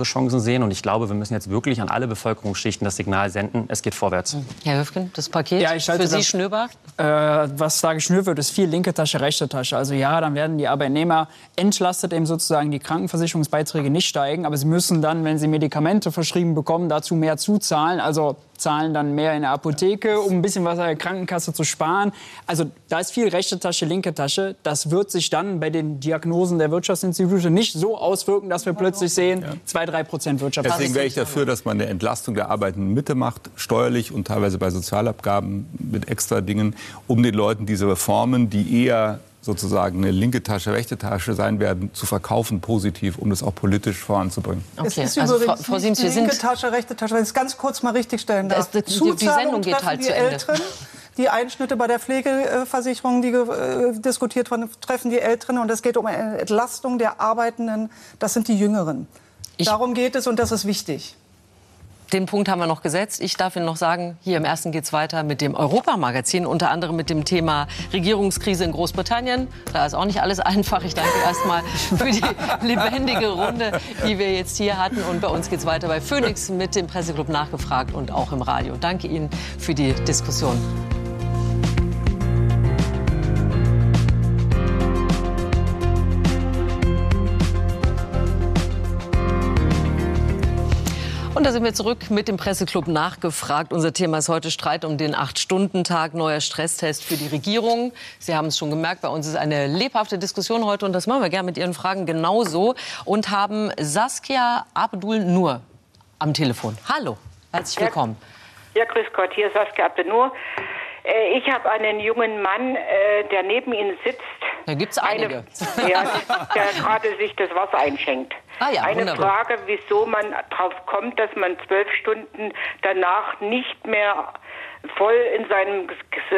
Speaker 6: sehen. Und ich glaube, wir müssen jetzt wirklich an alle Bevölkerungsschichten das Signal senden, es geht vorwärts.
Speaker 2: Herr Höfgen, das Paket
Speaker 4: ja, ich
Speaker 2: für Sie
Speaker 4: das,
Speaker 2: schnürbar?
Speaker 4: Äh, was da geschnürt wird, ist viel linke Tasche, rechte Tasche. Also ja, dann werden die Arbeitnehmer entlastet, eben sozusagen die Krankenversicherungsbeiträge nicht steigen. Aber sie müssen dann, wenn sie Medikamente verschrieben bekommen, dazu mehr zuzahlen. Also zahlen dann mehr in der Apotheke, um ein bisschen was an der Krankenkasse zu sparen. Also da ist viel rechte Tasche, linke Tasche. Das wird sich dann bei den Diagnosen der Wirtschaftsinstitute nicht so auswirken, dass wir plötzlich sehen, ja. zwei, drei Prozent Wirtschaft.
Speaker 5: Deswegen wäre ich dafür, dass man eine Entlastung der arbeitenden Mitte macht, steuerlich und teilweise bei Sozialabgaben mit extra Dingen, um den Leuten diese Reformen, die eher sozusagen eine linke Tasche, rechte Tasche sein werden, zu verkaufen, positiv, um das auch politisch voranzubringen.
Speaker 3: Okay. Es ist also, übrigens Frau, Frau Siemens, nicht linke Tasche, rechte Tasche, wenn ich es ganz kurz mal richtig stellen darf.
Speaker 2: Das, die, die Sendung geht halt
Speaker 3: die
Speaker 2: zu Ende.
Speaker 3: Älteren, die Einschnitte bei der Pflegeversicherung, die äh, diskutiert wurden, treffen die Älteren. Und es geht um eine Entlastung der Arbeitenden. Das sind die Jüngeren. Ich Darum geht es und das ist wichtig.
Speaker 2: Den Punkt haben wir noch gesetzt. Ich darf Ihnen noch sagen, hier im Ersten geht's weiter mit dem Europa-Magazin, unter anderem mit dem Thema Regierungskrise in Großbritannien. Da ist auch nicht alles einfach. Ich danke erstmal für die lebendige Runde, die wir jetzt hier hatten. Und bei uns geht's weiter bei Phoenix mit dem Presseclub nachgefragt und auch im Radio. Danke Ihnen für die Diskussion. Und da sind wir zurück mit dem Presseclub nachgefragt. Unser Thema ist heute Streit um den acht-Stunden-Tag, neuer Stresstest für die Regierung. Sie haben es schon gemerkt, bei uns ist eine lebhafte Diskussion heute und das machen wir gerne mit Ihren Fragen genauso. Und haben Saskia Abdul-Nur am Telefon. Hallo, herzlich willkommen.
Speaker 9: Ja, ja, grüß Gott, hier ist Saskia Abdul-Nur. Äh, ich habe einen jungen Mann, äh, der neben Ihnen sitzt.
Speaker 2: Da gibt's einige.
Speaker 9: Eine, ja, der gerade sich das Wasser einschenkt.
Speaker 2: Ah ja,
Speaker 9: Eine
Speaker 2: wunderbar.
Speaker 9: Frage, wieso man darauf kommt, dass man zwölf Stunden danach nicht mehr voll in seinem,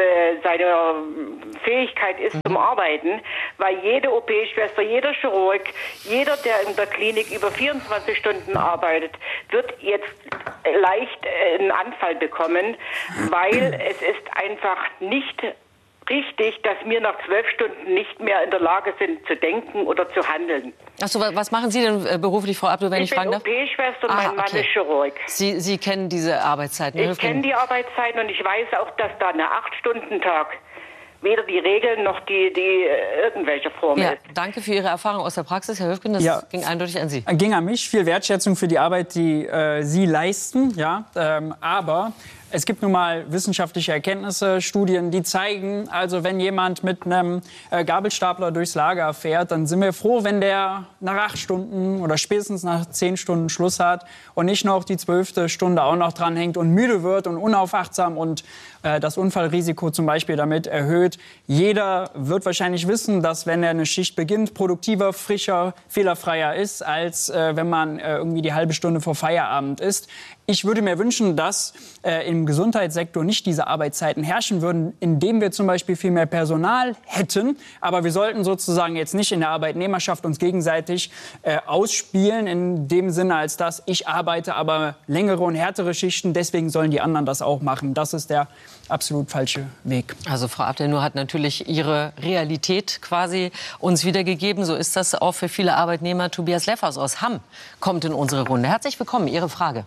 Speaker 9: seiner Fähigkeit ist mhm. zum Arbeiten, weil jede O P-Schwester, jeder Chirurg, jeder, der in der Klinik über vierundzwanzig Stunden arbeitet, wird jetzt leicht einen Anfall bekommen, weil es ist einfach nicht richtig, dass wir nach zwölf Stunden nicht mehr in der Lage sind zu denken oder zu handeln.
Speaker 2: Ach so, was machen Sie denn beruflich, Frau Abdul, wenn ich, ich fragen darf?
Speaker 9: Ich bin O P-Schwester und ah, mein Mann
Speaker 2: okay.
Speaker 9: ist Chirurg.
Speaker 2: Sie, Sie kennen diese Arbeitszeiten?
Speaker 9: Ich kenne die Arbeitszeiten und ich weiß auch, dass da eine acht-Stunden-Tag weder die Regeln noch die, die irgendwelche Form
Speaker 2: ja,
Speaker 9: ist.
Speaker 2: Danke für Ihre Erfahrung aus der Praxis, Herr Höfgen. Das ja, ging eindeutig an Sie.
Speaker 4: Ging an mich. Viel Wertschätzung für die Arbeit, die äh, Sie leisten. Ja, ähm, aber es gibt nun mal wissenschaftliche Erkenntnisse, Studien, die zeigen, also wenn jemand mit einem äh, Gabelstapler durchs Lager fährt, dann sind wir froh, wenn der nach acht Stunden oder spätestens nach zehn Stunden Schluss hat und nicht noch die zwölfte Stunde auch noch dranhängt und müde wird und unaufachtsam und äh, das Unfallrisiko zum Beispiel damit erhöht. Jeder wird wahrscheinlich wissen, dass wenn er eine Schicht beginnt, produktiver, frischer, fehlerfreier ist, als äh, wenn man äh, irgendwie die halbe Stunde vor Feierabend ist. Ich würde mir wünschen, dass äh, im Gesundheitssektor nicht diese Arbeitszeiten herrschen würden, indem wir zum Beispiel viel mehr Personal hätten. Aber wir sollten sozusagen jetzt nicht in der Arbeitnehmerschaft uns gegenseitig äh, ausspielen, in dem Sinne, als dass ich arbeite, aber längere und härtere Schichten, deswegen sollen die anderen das auch machen. Das ist der absolut falsche Weg.
Speaker 2: Also Frau Abdel-Nur hat natürlich ihre Realität quasi uns wiedergegeben. So ist das auch für viele Arbeitnehmer. Tobias Leffers aus Hamm kommt in unsere Runde. Herzlich willkommen, Ihre Frage.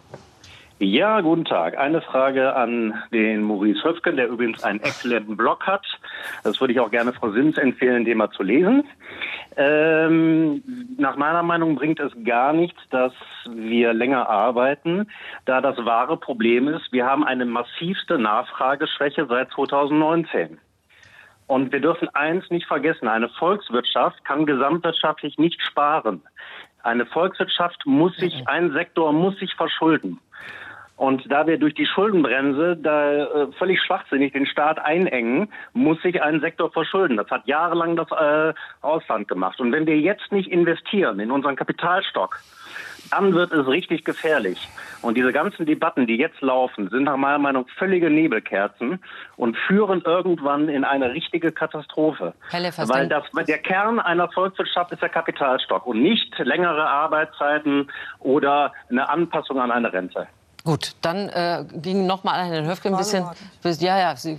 Speaker 10: Ja, guten Tag. Eine Frage an den Maurice Höfgen, der übrigens einen exzellenten Blog hat. Das würde ich auch gerne Frau Sims empfehlen, den mal zu lesen. Ähm, nach meiner Meinung bringt es gar nichts, dass wir länger arbeiten, da das wahre Problem ist, wir haben eine massivste Nachfrageschwäche seit zweitausendneunzehn. Und wir dürfen eins nicht vergessen, eine Volkswirtschaft kann gesamtwirtschaftlich nicht sparen. Eine Volkswirtschaft muss sich, ein Sektor muss sich verschulden. Und da wir durch die Schuldenbremse da äh, völlig schwachsinnig den Staat einengen, muss sich ein Sektor verschulden. Das hat jahrelang das äh, Ausland gemacht. Und wenn wir jetzt nicht investieren in unseren Kapitalstock, dann wird es richtig gefährlich. Und diese ganzen Debatten, die jetzt laufen, sind nach meiner Meinung völlige Nebelkerzen und führen irgendwann in eine richtige Katastrophe. Weil das, der Kern einer Volkswirtschaft ist der Kapitalstock und nicht längere Arbeitszeiten oder eine Anpassung an eine Rente.
Speaker 2: Gut, dann äh, ging noch mal an Herrn Höfgen ein bisschen. Ja, ja, Sie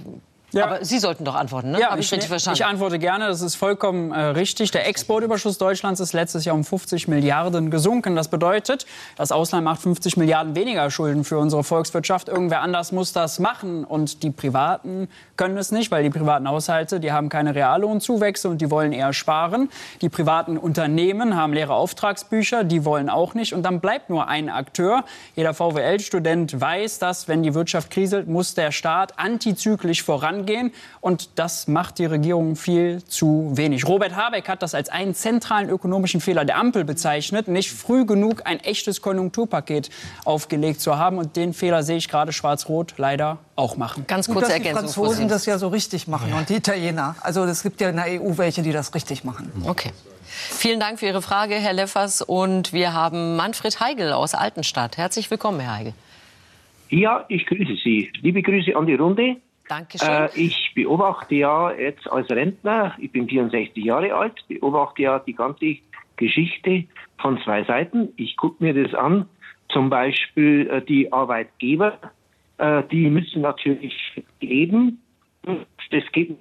Speaker 2: Ja. Aber Sie sollten doch antworten, ne?
Speaker 4: Ja,
Speaker 2: Habe ich,
Speaker 4: ich
Speaker 2: richtig verstanden?
Speaker 4: Ich antworte gerne, das ist vollkommen äh, richtig. Der Exportüberschuss Deutschlands ist letztes Jahr um fünfzig Milliarden gesunken. Das bedeutet, das Ausland macht fünfzig Milliarden weniger Schulden für unsere Volkswirtschaft. Irgendwer anders muss das machen. Und die Privaten können es nicht, weil die privaten Haushalte, die haben keine Reallohnzuwächse und die wollen eher sparen. Die privaten Unternehmen haben leere Auftragsbücher, die wollen auch nicht. Und dann bleibt nur ein Akteur. Jeder V W L-Student weiß, dass, wenn die Wirtschaft kriselt, muss der Staat antizyklisch vorangehen. Gehen. Und das macht die Regierung viel zu wenig. Robert Habeck hat das als einen zentralen ökonomischen Fehler der Ampel bezeichnet, nicht früh genug ein echtes Konjunkturpaket aufgelegt zu haben. Und den Fehler sehe ich gerade Schwarz-Rot leider auch machen.
Speaker 2: Ganz kurze Ergänzung.
Speaker 3: Dass die Franzosen das ja so richtig machen, ja. Und die Italiener. Also es gibt ja in der E U welche, die das richtig machen.
Speaker 2: Okay. Vielen Dank für Ihre Frage, Herr Leffers. Und wir haben Manfred Heigl aus Altenstadt. Herzlich willkommen, Herr Heigl.
Speaker 11: Ja, ich grüße Sie. Liebe Grüße an die Runde.
Speaker 2: Dankeschön.
Speaker 11: Äh, ich beobachte ja jetzt als Rentner, ich bin vierundsechzig Jahre alt, beobachte ja die ganze Geschichte von zwei Seiten. Ich gucke mir das an, zum Beispiel äh, die Arbeitgeber, äh, die müssen natürlich leben. Das geht.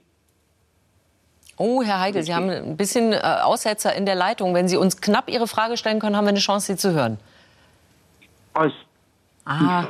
Speaker 2: Oh, Herr Heigl, Sie haben ein bisschen äh, Aussetzer in der Leitung. Wenn Sie uns knapp Ihre Frage stellen können, haben wir eine Chance, Sie zu hören.
Speaker 11: Als
Speaker 2: ah.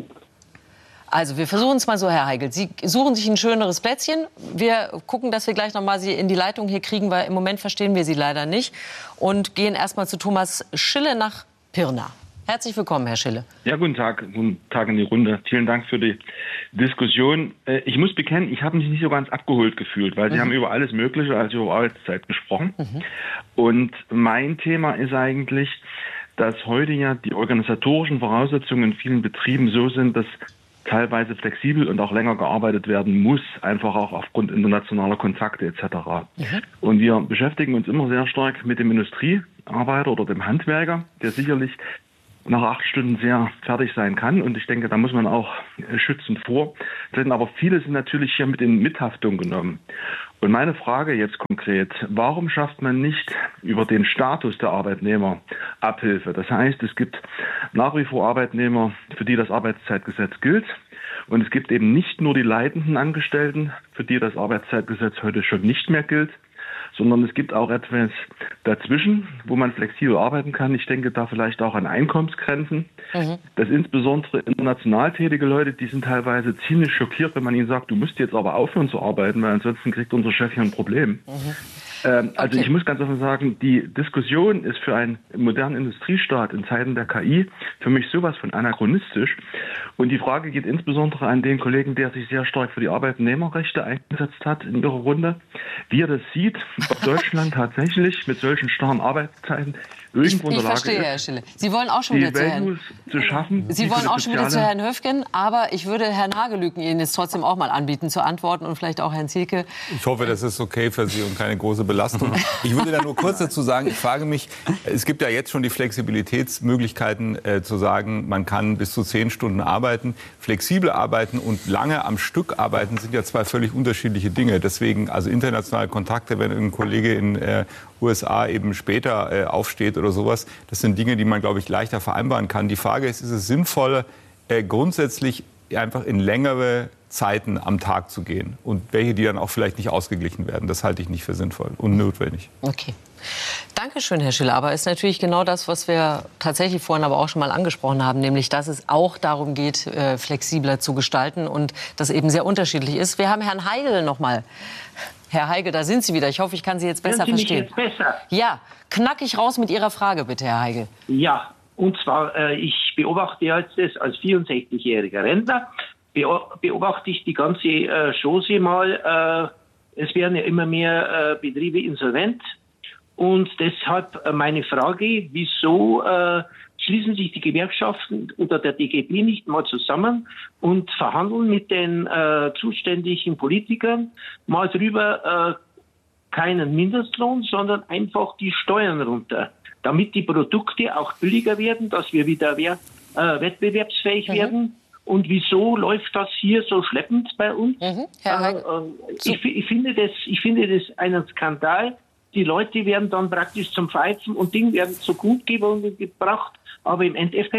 Speaker 2: Also wir versuchen es mal so, Herr Heigl. Sie suchen sich ein schöneres Plätzchen. Wir gucken, dass wir gleich noch mal Sie in die Leitung hier kriegen, weil im Moment verstehen wir Sie leider nicht. Und gehen erst mal zu Thomas Schille nach Pirna. Herzlich willkommen, Herr Schille.
Speaker 12: Ja, guten Tag. Guten Tag in die Runde. Vielen Dank für die Diskussion. Ich muss bekennen, ich habe mich nicht so ganz abgeholt gefühlt, weil Sie mhm. haben über alles Mögliche, also über Arbeitszeit gesprochen. Mhm. Und mein Thema ist eigentlich, dass heute ja die organisatorischen Voraussetzungen in vielen Betrieben so sind, dass teilweise flexibel und auch länger gearbeitet werden muss, einfach auch aufgrund internationaler Kontakte et cetera. Mhm. Und wir beschäftigen uns immer sehr stark mit dem Industriearbeiter oder dem Handwerker, der sicherlich nach acht Stunden sehr fertig sein kann. Und ich denke, da muss man auch schützend vortreten. Aber viele sind natürlich hier mit in Mithaftung genommen. Und meine Frage jetzt konkret, warum schafft man nicht über den Status der Arbeitnehmer Abhilfe? Das heißt, es gibt nach wie vor Arbeitnehmer, für die das Arbeitszeitgesetz gilt. Und es gibt eben nicht nur die leitenden Angestellten, für die das Arbeitszeitgesetz heute schon nicht mehr gilt, sondern es gibt auch etwas dazwischen, wo man flexibel arbeiten kann. Ich denke da vielleicht auch an Einkommensgrenzen. Mhm. Dass insbesondere international tätige Leute, die sind teilweise ziemlich schockiert, wenn man ihnen sagt, du musst jetzt aber aufhören zu arbeiten, weil ansonsten kriegt unser Chef hier ein Problem. Mhm. Ähm, also okay. Ich muss ganz offen sagen, die Diskussion ist für einen modernen Industriestaat in Zeiten der K I für mich sowas von anachronistisch. Und die Frage geht insbesondere an den Kollegen, der sich sehr stark für die Arbeitnehmerrechte eingesetzt hat in ihrer Runde, wie er das sieht, ob Deutschland tatsächlich mit solchen starren Arbeitszeiten irgendwo in der Lage
Speaker 2: verstehe,
Speaker 12: ist,
Speaker 2: Herr Schille. Sie wollen auch schon wieder zu Herrn,
Speaker 12: zu schaffen.
Speaker 2: Sie wollen auch schon wieder zu Herrn Höfgen, aber ich würde Herrn Hagelüken Ihnen jetzt trotzdem auch mal anbieten zu antworten und vielleicht auch Herrn Zielke.
Speaker 5: Ich hoffe, das ist okay für Sie und keine große Belastung. Ich würde da nur kurz dazu sagen, ich frage mich, es gibt ja jetzt schon die Flexibilitätsmöglichkeiten äh, zu sagen, man kann bis zu zehn Stunden arbeiten. Flexibel arbeiten und lange am Stück arbeiten sind ja zwei völlig unterschiedliche Dinge. Deswegen, also internationale Kontakte, wenn ein Kollege in äh, U S A eben später äh, aufsteht oder sowas, das sind Dinge, die man, glaube ich, leichter vereinbaren kann. Die Frage ist, ist es sinnvoll, äh, grundsätzlich einfach in längere Zeiten am Tag zu gehen und welche, die dann auch vielleicht nicht ausgeglichen werden. Das halte ich nicht für sinnvoll und notwendig.
Speaker 2: Okay. Dankeschön, Herr Schiller. Aber ist natürlich genau das, was wir tatsächlich vorhin aber auch schon mal angesprochen haben, nämlich, dass es auch darum geht, äh, flexibler zu gestalten und das eben sehr unterschiedlich ist. Wir haben Herrn Heigl noch mal. Herr Heigl, da sind Sie wieder. Ich hoffe, ich kann Sie jetzt besser
Speaker 11: Können Sie
Speaker 2: verstehen.
Speaker 11: mich jetzt besser?
Speaker 2: Ja, knackig raus mit Ihrer Frage, bitte, Herr Heigl.
Speaker 11: Ja, und zwar, äh, ich beobachte jetzt das als vierundsechzigjähriger Rentner, beobachte ich die ganze äh, Chose mal. Äh, es werden ja immer mehr äh, Betriebe insolvent. Und deshalb äh, meine Frage, wieso äh, schließen sich die Gewerkschaften oder der D G B nicht mal zusammen und verhandeln mit den äh, zuständigen Politikern mal drüber, äh, keinen Mindestlohn, sondern einfach die Steuern runter, damit die Produkte auch billiger werden, dass wir wieder wer, äh, wettbewerbsfähig mhm. werden. Und wieso läuft das hier so schleppend bei uns? Mhm. Herr äh, äh, ich, ich, finde das, ich finde das einen Skandal. Die Leute werden dann praktisch zum Pfeifen und Ding werden zu Kundgebungen gebracht, aber im Endeffekt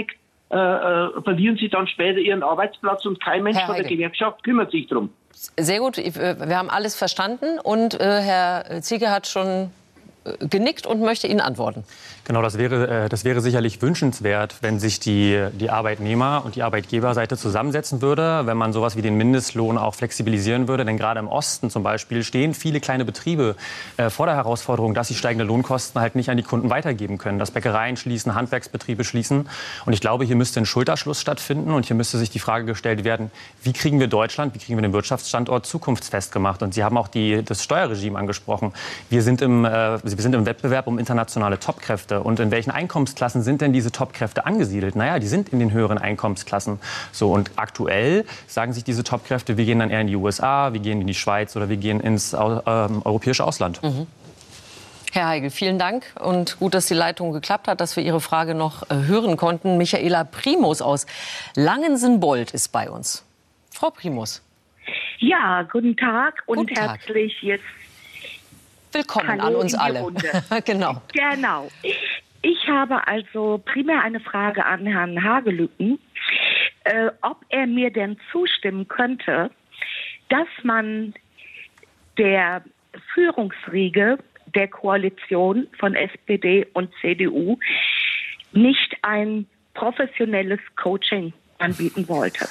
Speaker 11: äh, äh, verlieren sie dann später ihren Arbeitsplatz und kein Mensch
Speaker 2: Herr
Speaker 11: von der
Speaker 2: Heigl.
Speaker 11: Gewerkschaft kümmert sich drum.
Speaker 2: Sehr gut, wir haben alles verstanden und äh, Herr Ziege hat schon äh, genickt und möchte Ihnen antworten.
Speaker 6: Genau, das wäre, äh, das wäre sicherlich wünschenswert, wenn sich die, die Arbeitnehmer- und die Arbeitgeberseite zusammensetzen würde, wenn man sowas wie den Mindestlohn auch flexibilisieren würde. Denn gerade im Osten zum Beispiel stehen viele kleine Betriebe äh, vor der Herausforderung, dass sie steigende Lohnkosten halt nicht an die Kunden weitergeben können. Dass Bäckereien schließen, Handwerksbetriebe schließen. Und ich glaube, hier müsste ein Schulterschluss stattfinden und hier müsste sich die Frage gestellt werden, wie kriegen wir Deutschland, wie kriegen wir den Wirtschaftsstandort zukunftsfest gemacht? Und Sie haben auch die, das Steuerregime angesprochen. Wir sind im, äh, wir sind im Wettbewerb um internationale Topkräfte. Und in welchen Einkommensklassen sind denn diese Topkräfte angesiedelt? Naja, die sind in den höheren Einkommensklassen. So, und aktuell sagen sich diese Topkräfte, wir gehen dann eher in die U S A, wir gehen in die Schweiz oder wir gehen ins äh, europäische Ausland.
Speaker 2: Mhm. Herr Heigl, vielen Dank und gut, dass die Leitung geklappt hat, dass wir Ihre Frage noch äh, hören konnten. Michaela Primus aus Langensenbold ist bei uns. Frau Primus.
Speaker 13: Ja, guten Tag und
Speaker 2: Guten Tag.
Speaker 13: herzliches
Speaker 2: Willkommen
Speaker 13: Hallo
Speaker 2: an uns
Speaker 13: in die
Speaker 2: alle.
Speaker 13: Runde.
Speaker 2: Genau.
Speaker 13: Genau. Ich habe also primär eine Frage an Herrn Hagelücken, äh, ob er mir denn zustimmen könnte, dass man der Führungsriege der Koalition von S P D und C D U nicht ein professionelles Coaching anbieten wollte.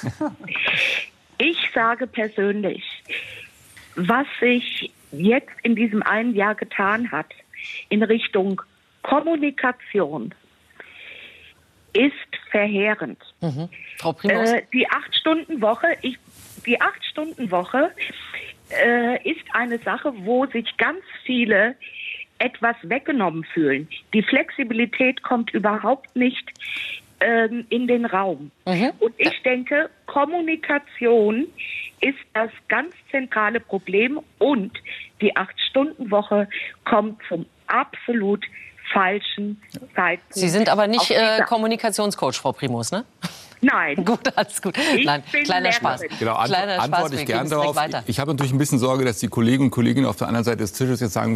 Speaker 13: Ich sage persönlich, was sich jetzt in diesem einen Jahr getan hat in Richtung Kommunikation, ist verheerend.
Speaker 2: Mhm. Frau Primus.
Speaker 13: Äh, die Acht-Stunden-Woche, ich, die Acht-Stunden-Woche äh, ist eine Sache, wo sich ganz viele etwas weggenommen fühlen. Die Flexibilität kommt überhaupt nicht ähm, in den Raum.
Speaker 2: Mhm.
Speaker 13: Und ich denke, Kommunikation ist das ganz zentrale Problem und die Acht-Stunden-Woche kommt zum absolut falschen Zeitpunkt.
Speaker 2: Sie sind aber nicht
Speaker 13: Auf
Speaker 2: äh,
Speaker 13: dieser-
Speaker 2: Kommunikationscoach, Frau Primus, ne?
Speaker 13: Nein.
Speaker 2: Gut, alles gut.
Speaker 13: Ich
Speaker 2: Nein,
Speaker 13: bin
Speaker 2: kleiner
Speaker 13: Lehrerin.
Speaker 2: Spaß.
Speaker 5: Genau, ant
Speaker 2: Kleiner Spaß,
Speaker 5: antworte
Speaker 2: wir
Speaker 5: ich gern
Speaker 2: geben es direkt
Speaker 5: darauf.
Speaker 2: weiter.
Speaker 5: Ich habe natürlich ein bisschen Sorge, dass die Kollegen und Kolleginnen auf der anderen Seite des Tisches jetzt sagen,